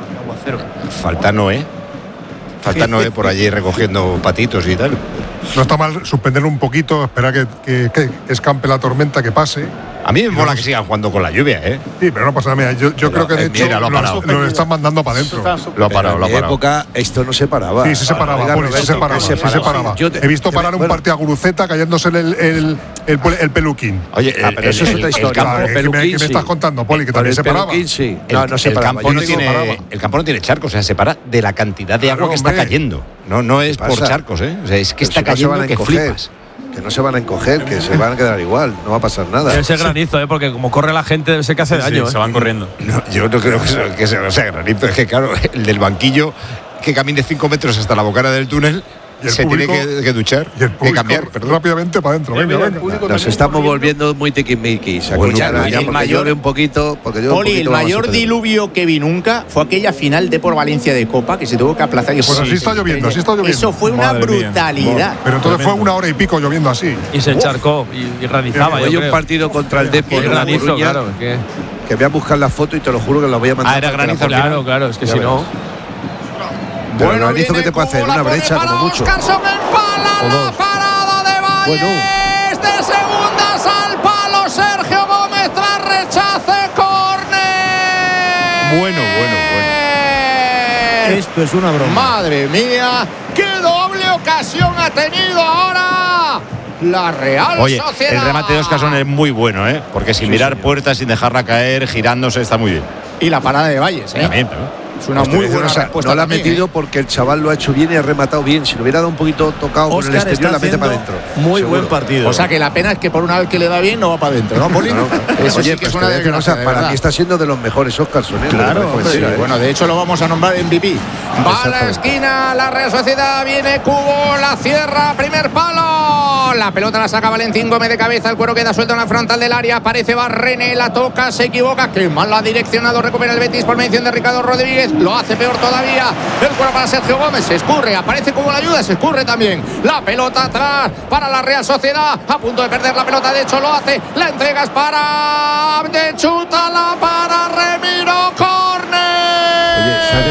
falta Noé. Falta Noé por allí recogiendo patitos y tal. No está mal suspenderlo un poquito, esperar que, que, que escampe la tormenta, que pase. A mí me mola que sigan jugando con la lluvia, ¿eh? Sí, pero no pasa nada. Mira, yo, yo Pero, creo que de eh, hecho mira, lo ha lo, parado. lo están mandando para adentro. Lo ha parado, Pero lo ha en mi parado. época esto no se paraba. Sí, sí se paraba, Oiga, Poli, sí Roberto, se paraba, que sí se paraba. Yo te- He visto te- parar un bueno, partido a Guruceta cayéndose el, el, el, el, el peluquín. Oye, Ah, pero eso es otra historia. Ah, El ¿qué me, peluquín, qué me sí. estás contando, Poli? Que Con también el se paraba. peluquín, sí. El, No, no se el paraba. campo Yo no digo, tiene, paraba. el campo no tiene charcos, o sea, se para de la cantidad de Claro, agua que está hombre. cayendo. No, no es ¿Qué por pasa? charcos, ¿eh? O sea, es que Pero está si no se cayendo van a que encoger, flipas. Que no se van a encoger, que se van a quedar igual. No va a pasar nada. Debe ser granizo, ¿eh? Porque como corre la gente, debe ser que hace Sí, daño. ¿eh? se van corriendo. No, yo no creo que sea, que sea, o sea granizo. Es que, claro, el del banquillo que camine cinco metros hasta la bocana del túnel Y el se público- tiene que, que duchar, Y el que público cambiar, perdón. rápidamente para adentro. Venga, venga. Nos estamos volviendo muy tiquismiquis. Bueno, Escucha, el ya, porque mayor- llueve un poquito. Porque llueve un Poli, el poquito, vamos a mayor suceder. diluvio que vi nunca fue aquella final de por Valencia de Copa que se tuvo que aplazar. y Pues así está lloviendo, así está lloviendo. Eso fue una Madre mía. brutalidad. Pero entonces fue una hora y pico lloviendo así. Y se encharcó y, y granizaba, yo Hoy un creo. partido contra el Depor Y en La granizo, Coruña, claro. que- que voy a buscar la foto y te lo juro que la voy a mandar. Ah, era para que la granizo al pongas. Claro, claro, es que Ya si no. verás. Pero el granizo que te puede hacer, una brecha como mucho. Oscarson empala O la dos. parada de Valles. Bueno. De segundas al palo Sergio Gómez tras rechace córner. Bueno, bueno, bueno. Esto es una broma. Madre mía, qué doble ocasión ha tenido ahora la Real Oye, Sociedad. el remate de Oscarson es muy bueno, ¿eh? Porque sin mirar puertas, sin dejarla caer, girándose, está muy bien. Y la parada de Valles, ¿eh? También, pero- Es una Pues te muy voy a decir buena una cosa, respuesta no la ha también, metido ¿eh? porque el chaval lo ha hecho bien y ha rematado bien. Si lo hubiera dado un poquito tocado con el Oscar exterior, está la mete para haciendo adentro. muy Seguro. buen partido. O sea que la pena es que por una vez que le da bien no va para adentro, ¿no, Poli? No, no. Eso Oye, sí que pues es te una voy a decir una desgracia, cosa, de para verdad. mí está siendo de los mejores Oscarson, ¿eh? Claro, Lo que me hombre, decir, ¿eh? Bueno, de hecho lo vamos a nombrar M V P. Va a la Exactamente. esquina, la Real Sociedad, viene Cubo, la cierra, primer palo. La pelota la saca Valentín Gómez de cabeza, el cuero queda suelto en la frontal del área, aparece Barrene, la toca, se equivoca, qué mal la ha direccionado, recupera el Betis por mención de Ricardo Rodríguez, lo hace peor todavía, el cuero para Sergio Gómez, se escurre, aparece Cubo la ayuda, se escurre también, la pelota atrás para la Real Sociedad, a punto de perder la pelota, de hecho lo hace, la entregas para de chuta la para Remiro, córner. Oye, ¿sabes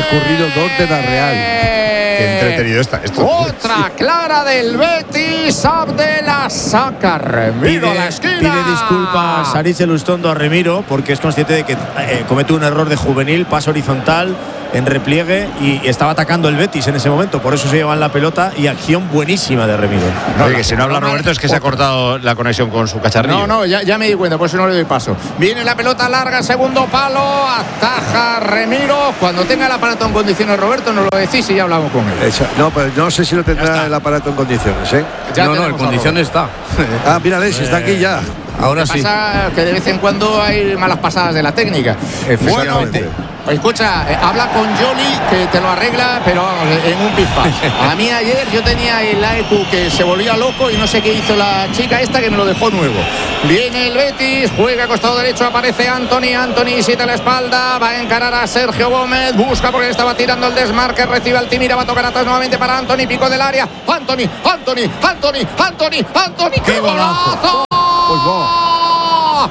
ocurrido dos de la Real. Qué entretenido está esto. Otra clara del Betis. Abdela saca Remiro a la esquina. Pide disculpas Aritz Elustondo a Remiro porque es consciente de que eh, comete un error de juvenil, paso horizontal en repliegue y estaba atacando el Betis en ese momento, por eso se llevan la pelota y acción buenísima de Remiro. No, Oye, que si no habla Roberto es que se ha cortado la conexión con su cacharrillo. No, no, ya, ya me di cuenta, por eso no le doy paso. Viene la pelota larga, segundo palo, ataja Remiro. Cuando tenga el aparato en condiciones, Roberto, nos lo decís y ya hablamos con él. Esa, no, pero no sé si lo tendrá el aparato en condiciones, ¿eh? Ya no, no, en condiciones está. Ah, mírale, si está aquí ya. Ahora Lo que sí. pasa que de vez en cuando hay malas pasadas de la técnica. Bueno, escucha, eh, habla con Johnny que te lo arregla, pero vamos, en un pispás. A mí ayer yo tenía el A E Q que se volvía loco y no sé qué hizo la chica esta que me lo dejó nuevo. Viene el Betis, juega a costado derecho, aparece Anthony, Anthony siete a la espalda, va a encarar a Sergio Gómez, busca porque estaba tirando el desmarque, recibe Altimira, va a tocar atrás nuevamente para Anthony, pico del área, Anthony, Anthony, Anthony, Anthony, Anthony, ¡qué golazo! Pues va.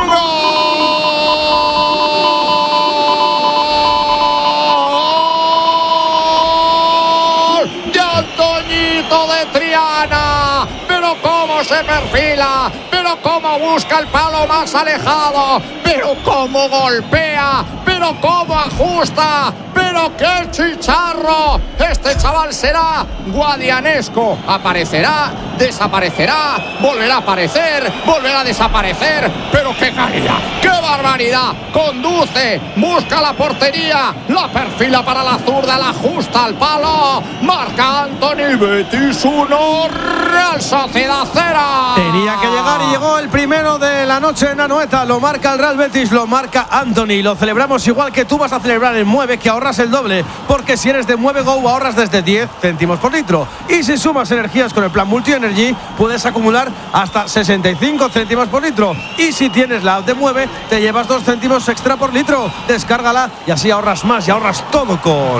¡Gol! ¡De Antoñito de Triana! ¡Pero cómo se perfila! ¡Pero cómo busca el palo más alejado! ¡Pero cómo golpea! ¡Pero cómo ajusta! ¡Pero qué chicharro! Este chaval será guadianesco. Aparecerá, desaparecerá, volverá a aparecer, volverá a desaparecer. ¡Pero qué calidad! ¡Qué barbaridad! Conduce, busca la portería, la perfila para la zurda, la ajusta al palo. Marca Anthony, Betis uno, Real Sociedad cero. Tenía que llegar y llegó el primero de la noche en Anoeta. Lo marca el Real Betis, lo marca Anthony. Lo celebramos igual que tú vas a celebrar en Mueve, que ahorras el doble. Porque si eres de Mueve Go ahorras desde diez céntimos por litro. Y si sumas energías con el plan Multi Energy, puedes acumular hasta sesenta y cinco céntimos por litro. Y si tienes la app de Mueve, te llevas dos céntimos extra por litro. Descárgala y así ahorras más y ahorras todo con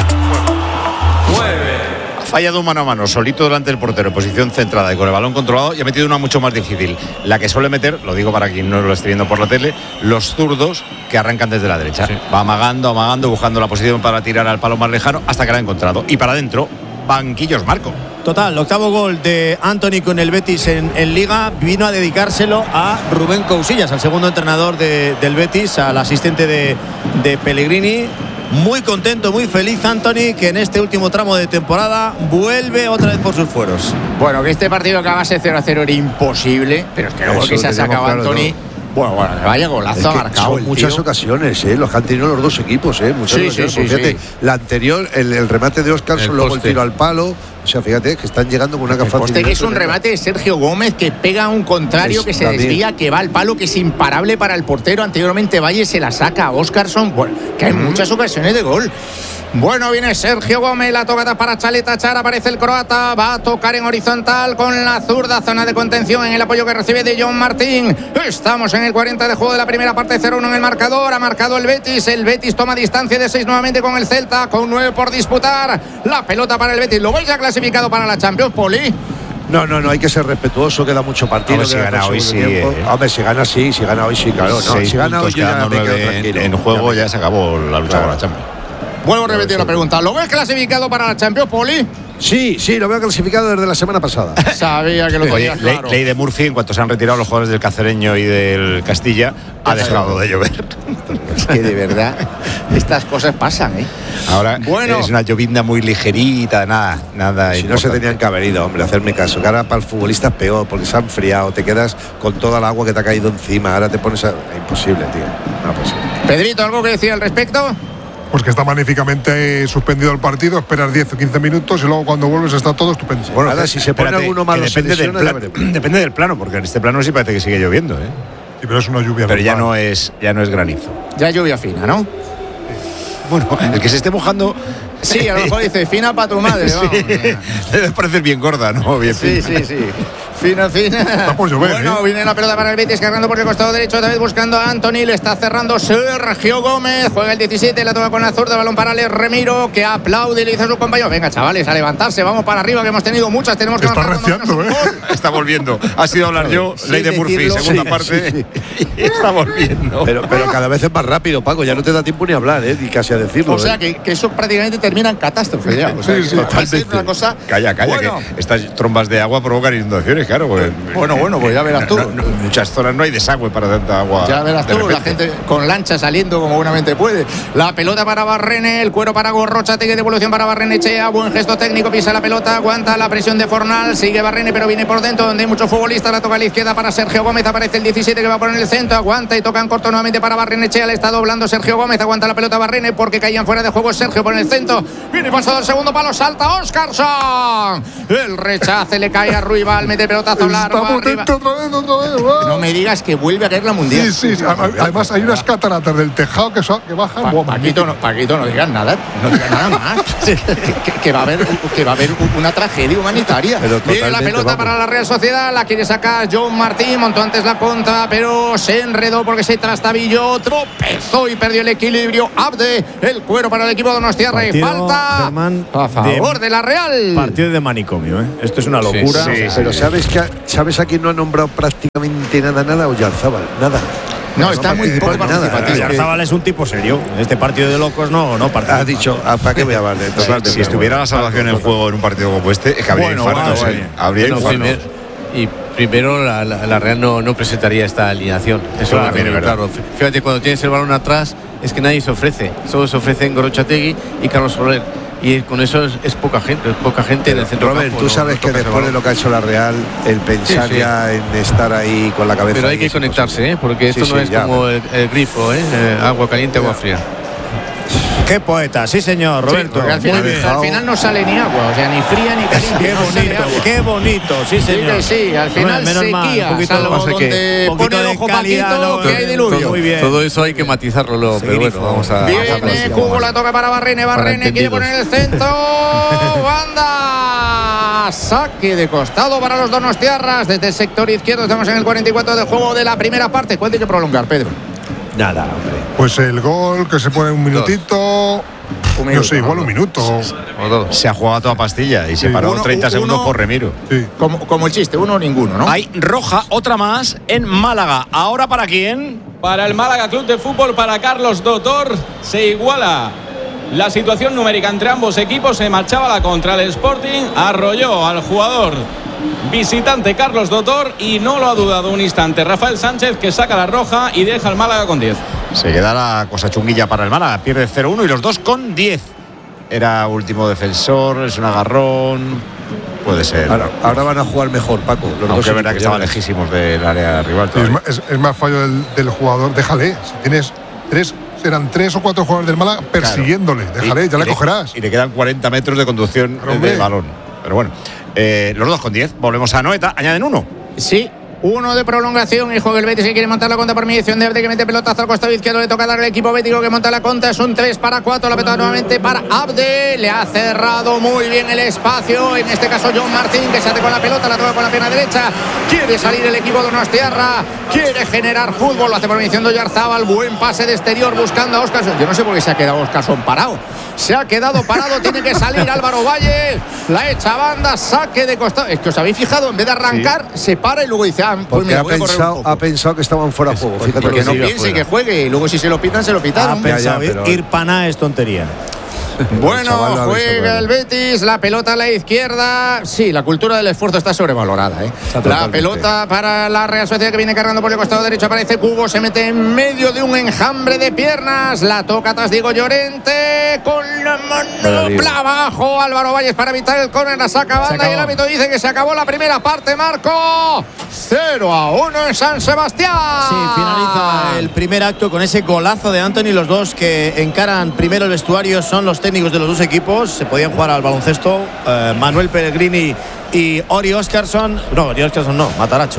Mueve. Ha fallado un mano a mano, solito delante del portero, en posición centrada y con el balón controlado, y ha metido una mucho más difícil. La que suele meter, lo digo para quien no lo esté viendo por la tele, los zurdos que arrancan desde la derecha. Sí. Va amagando, amagando, buscando la posición para tirar al palo más lejano hasta que la ha encontrado. Y para adentro, banquillos, Marco. Total, octavo gol de Anthony con el Betis en, en Liga. Vino a dedicárselo a Rubén Cousillas, al segundo entrenador de, del Betis, al asistente de, de Pellegrini. Muy contento, muy feliz Anthony, que en este último tramo de temporada vuelve otra vez por sus fueros. Bueno, que este partido acabase cero a cero era imposible, pero es que luego que se ha sacado claro Anthony. Todo. Bueno, bueno, vaya golazo ha marcado. Son muchas tío. ocasiones, ¿eh? Los que han tenido los dos equipos, ¿eh? Muchas sí, sí, sí, fíjate, sí. La anterior, el, el remate de Óscar, luego el tiro al palo. O sea, fíjate que están llegando con una capacidad. Este que es un remate de Sergio Gómez que pega a un contrario, es, que se también. desvía, que va al palo, que es imparable para el portero. Anteriormente Valle se la saca a Óscarson. Bueno, que hay mm. muchas ocasiones de gol. Bueno, viene Sergio Gómez, la tocada para Chaleta Char, aparece el croata, va a tocar en horizontal con la zurda, zona de contención en el apoyo que recibe de John Martín. Estamos en el cuarenta de juego de la primera parte, cero uno en el marcador, ha marcado el Betis, el Betis toma distancia de seis nuevamente con el Celta, con nueve por disputar, la pelota para el Betis. ¿Lo veis ya clasificado para la Champions, Poli? No, no, no, hay que ser respetuoso, queda mucho partido. Hombre, si gana hoy sí. Eh. Hombre, si gana sí, si gana hoy sí, claro. No, si gana hoy ya me quedo tranquilo. En juego ya se acabó la lucha claro. por la Champions. Vuelvo a repetir la pregunta. ¿Lo ves clasificado para la Champions, Poli? Sí, sí, lo veo clasificado desde la semana pasada. Sabía que lo tenía claro. Ley de Murphy, en cuanto se han retirado los jugadores del Cacereño y del Castilla, ha dejado de llover. Es que de verdad, estas cosas pasan, ¿eh? Ahora bueno, es una llovizna muy ligerita, nada, nada. Si importante. No se tenían que haber ido, hombre, hacerme caso. Que ahora para el futbolista es peor, porque se ha enfriado, te quedas con toda el agua que te ha caído encima. Ahora te pones a... Es imposible, tío. No, posible. Pedrito, ¿algo que decir al respecto? Pues que está magníficamente suspendido el partido, esperas diez o quince minutos y luego cuando vuelves está todo estupendo. Bueno, ahora si se pone alguno malo depende, del plan, depende del plano, porque en este plano sí parece que sigue lloviendo, ¿eh? Sí, pero es una lluvia Pero normal. ya no es ya no es granizo. Ya lluvia fina, ¿no? Bueno, el que se esté mojando Sí, a lo mejor dice, fina para tu madre. Sí. Debe parecer bien gorda, ¿no? Bien sí, fina. sí, sí. Fina, fina. Está por llover, Bueno, ¿eh? viene la pelota para el Betis, cargando por el costado derecho, otra vez buscando a Anthony, le está cerrando Sergio Gómez, juega el diecisiete, la toma con la zurda, balón para Alex Remiro, que aplaude y le dice a sus compañeros, venga chavales, a levantarse, vamos para arriba, que hemos tenido muchas, tenemos que Está marcar reciando, ¿eh? Está volviendo. Ha sido hablar yo, Sí, ley de Murphy, decirlo. segunda Sí, parte. sí, Y está volviendo. Pero, pero cada vez es más rápido, Paco. Ya no te da tiempo ni a hablar, ¿eh? Ni casi a decirlo. O sea ¿eh? que, que eso prácticamente termina en catástrofe ya. O sea, Sí, que sí, va a ser totalmente. una cosa. Calla, calla, Bueno, que estas trombas de agua provocan inundaciones, claro. Pues, bueno, bueno, pues ya verás tú. No, no, en muchas zonas no hay desagüe para tanta agua. Ya verás de tú, la repente. gente con lancha saliendo como buenamente puede. La pelota para Barrene, el cuero para Gorrochategui, devolución para Barrenechea, buen gesto técnico, pisa la pelota, aguanta la presión de Fornal, sigue Barrene, pero viene por dentro, donde hay muchos futbolistas, la toca a la izquierda para Sergio Gómez, aparece el diecisiete que va a poner el centro, aguanta y toca en corto nuevamente para Barrenechea, le está doblando Sergio Gómez, aguanta la pelota Barrene porque caían fuera de juego Sergio por el centro, viene pasado el segundo palo, salta Óscarson, el rechace le cae a Ruibal, mete pelotazo largo Está arriba. potente otra vez, otra vez. ¡Wow! No me digas que vuelve a caer la mundial. Sí, sí. Además hay unas cataratas del tejado que, son, que bajan. Pa- Buah, Paquito, no, Paquito, no digas nada, no digas nada más. que, que- que va a haber, que va a haber una tragedia humanitaria. Pero Viene la totalmente, pelota vamos. para la Real Sociedad, la quiere sacar John Martín, montó antes la contra, pero se enredó porque se trastabilló, tropezó y perdió el equilibrio. Abde, el cuero para el equipo de Donostiarra y Partido, falta Germán, a favor de, de la Real. Partido de manicomio, ¿eh? Esto es una locura. Sí, sí, Pero ¿sabes, que, ¿sabes a quién no ha nombrado prácticamente nada, nada? Oyarzábal, nada. No, está muy poco participó en nada. participativo. Oyarzábal es un tipo serio. Este partido de locos no, no participa. Has dicho, ¿a- ¿para qué voy a valer? Si, si estuviera la salvación en juego en un partido como este, es que habría Bueno, infartos. bueno, ¿eh? bueno. Habría Bueno, infartos. primer- y primero la, la- la Real no, no presentaría esta alineación. Eso Claro, lo tiene es verdad. claro. Fíjate, cuando tienes el balón atrás, es que nadie se ofrece. Solo se ofrecen Gorrochategui y Carlos Soler. Y con eso es, es poca gente, es poca gente en el centro Robert, campo, tú no- sabes no que toca ese después de balón. lo que ha hecho la Real, el pensar Sí, sí. ya en estar ahí con la cabeza. Pero hay ahí que es conectarse, ¿eh? Porque esto Sí, no sí, es ya, como el, el grifo, ¿eh? Eh, agua caliente, agua fría. Qué poeta, sí señor, Sí, Roberto. porque al final, Muy bien. al final no sale ni agua, o sea, ni fría ni caliente. Qué no sale bonito, agua. qué bonito, sí Sí, señor. que sí, al final Menos mal, sequía, un poquito- salvo pasa que donde un poquito pone el de ojo calidad, Paquito, no, que hay diluvio. todo muy bien. Todo eso hay que matizarlo luego, pero bueno, grifo. vamos a. Viene Cubo, la toca para Barrene, Barrene quiere entendidos. poner el centro, banda, saque de costado para los donostiarras, desde el sector izquierdo, estamos en el cuarenta y cuatro de juego de la primera parte. ¿Cuánto hay que prolongar, Pedro? Nada, hombre. Pues el gol que se pone un minutito. Un No minuto, sé, igual ¿no? un minuto. O dos. Se ha jugado a toda pastilla y se Sí. paró Uno- treinta uno- segundos por Remiro. Sí. Como, como el chiste, uno o ninguno, ¿no? Hay roja, otra más en Málaga. ¿Ahora para quién? Para el Málaga Club de Fútbol, para Carlos Dotor, se iguala la situación numérica entre ambos equipos. Se marchaba la contra el Sporting, arrolló al jugador visitante Carlos Dotor y no lo ha dudado un instante Rafael Sánchez, que saca la roja y deja al Málaga con diez. Se queda la cosa chunguilla para el Málaga. Pierde cero uno y los dos con diez. Era último defensor, es un agarrón. Puede ser. Ahora, ahora van a jugar mejor, Paco. Los dos Aunque es verdad que equipos, ya estaban verás. lejísimos del área rival. Es, todavía. ma- es- es más fallo del, del jugador. Déjale. Si tienes tres, serán tres o cuatro jugadores del Málaga persiguiéndole. Déjale, Y- ya y le cogerás. Y le quedan cuarenta metros de conducción eh, Hombre. de balón. Pero bueno, eh, los dos con diez. Volvemos a Noeta. Añaden uno. Sí. Uno de prolongación y juega el Betis que quiere montar la contra por mediación de Abde, que mete pelotazo al costado izquierdo, le toca dar al equipo bético que monta la contra, es un tres para cuatro, la pelota nuevamente para Abde, le ha cerrado muy bien el espacio, en este caso John Martín, que se hace con la pelota, la toca con la pierna derecha, quiere salir el equipo de Donostiarra, quiere generar fútbol, lo hace por mediación de Oyarzábal, buen pase de exterior buscando a Óscarson, yo no sé por qué se ha quedado Óscarson parado, se ha quedado parado, tiene que salir Álvaro Valle, la echa banda, saque de costado, es que os habéis fijado, en vez de arrancar, se para y luego dice, ah, pues Porque mira, ha voy a correr un pensado, poco. ha pensado que estaban fuera de juego. Fíjate Porque lo no que sigue piense afuera. que juegue y luego si se lo pitan, se lo Ha pitaron. pensado, ya, pero- ir paná es tontería. Bueno, chaval lo ha visto juega claro. el Betis, la pelota a la izquierda. Sí, la cultura del esfuerzo está sobrevalorada. ¿eh? La totalmente. pelota para la Real Sociedad que viene cargando por el costado derecho. Aparece Cubo, se mete en medio de un enjambre de piernas. La toca atrás Diego Llorente con la manopla abajo. Álvaro Valles para evitar el córner, la saca banda y el árbitro dice que se acabó la primera parte. Marco cero a uno en San Sebastián. Sí, finaliza el primer acto con ese golazo de Anthony. Los dos que encaran primero el vestuario son los técnicos de los dos equipos. Se podían jugar al baloncesto. Eh, Manuel Pellegrini y Ori Óscarson. No, Ori Óscarson no, Mataracho.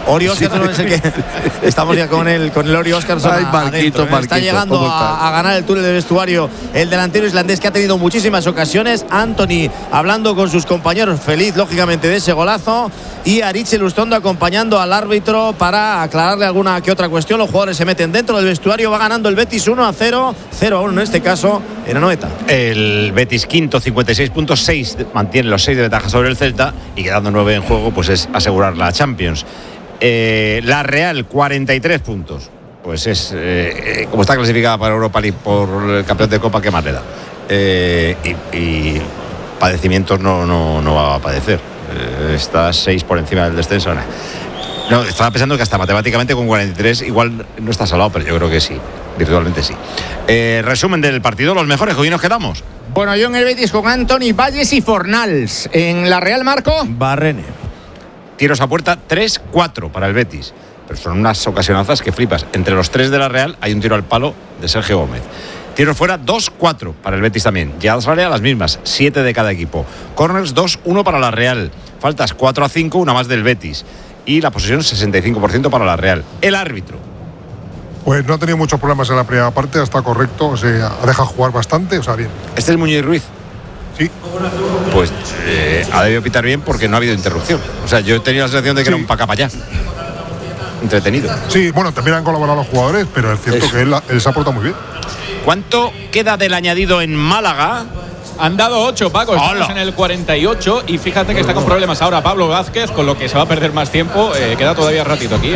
Ori Oscarson sí. es el que estamos ya con el con el Ori Oscarson. Ay, Marquito, adentro, ¿eh? Marquito, está llegando a, a ganar el túnel de vestuario el delantero islandés, que ha tenido muchísimas ocasiones. Anthony hablando con sus compañeros, feliz lógicamente de ese golazo, y Aritz Lustondo acompañando al árbitro para aclararle alguna que otra cuestión. Los jugadores se meten dentro del vestuario. Va ganando el Betis uno a cero, cero a uno en este caso en Anoeta. El Betis quinto, cincuenta y seis punto seis, mantiene los seis de ventaja sobre el Celta, y quedando nueve en juego pues es asegurar la Champions. Eh, la Real, cuarenta y tres puntos. Pues es, eh, como está clasificada para Europa League por el campeón de Copa, ¿qué más le da? Eh, y, y padecimientos no, no, no va a padecer. Eh, está seis por encima del descenso. No. no, estaba pensando que hasta matemáticamente con cuarenta y tres igual no está salado, pero yo creo que sí, virtualmente sí. Eh, resumen del partido, los mejores, ¿con quién nos quedamos? Bueno, yo en el Betis con Anthony, Valles y Fornals. En la Real, Marco, Barrene. Tiros a puerta, tres cuatro para el Betis. Pero son unas ocasionazas que flipas. Entre los tres de la Real hay un tiro al palo de Sergio Gómez. Tiros fuera, dos cuatro para el Betis también. Llegadas a las mismas, siete de cada equipo. Corners, dos uno para la Real. Faltas, cuatro a cinco, una más del Betis. Y la posesión, sesenta y cinco por ciento para la Real. El árbitro. Pues no ha tenido muchos problemas en la primera parte, está correcto, o sea, ha dejado jugar bastante, o sea, bien. ¿Este es Muñoz Ruiz? Sí. Pues eh, ha debido pitar bien porque no ha habido interrupción. O sea, yo he tenido la sensación de que sí. Era un pa' acá, pa' allá. Entretenido. Sí, bueno, también han colaborado los jugadores, pero es cierto Eso. que él, él se ha portado muy bien. ¿Cuánto queda del añadido en Málaga? Han dado ocho, Paco, estamos Hola. en el cuarenta y ocho, y fíjate que está con problemas ahora Pablo Vázquez, con lo que se va a perder más tiempo. Eh, queda todavía ratito aquí.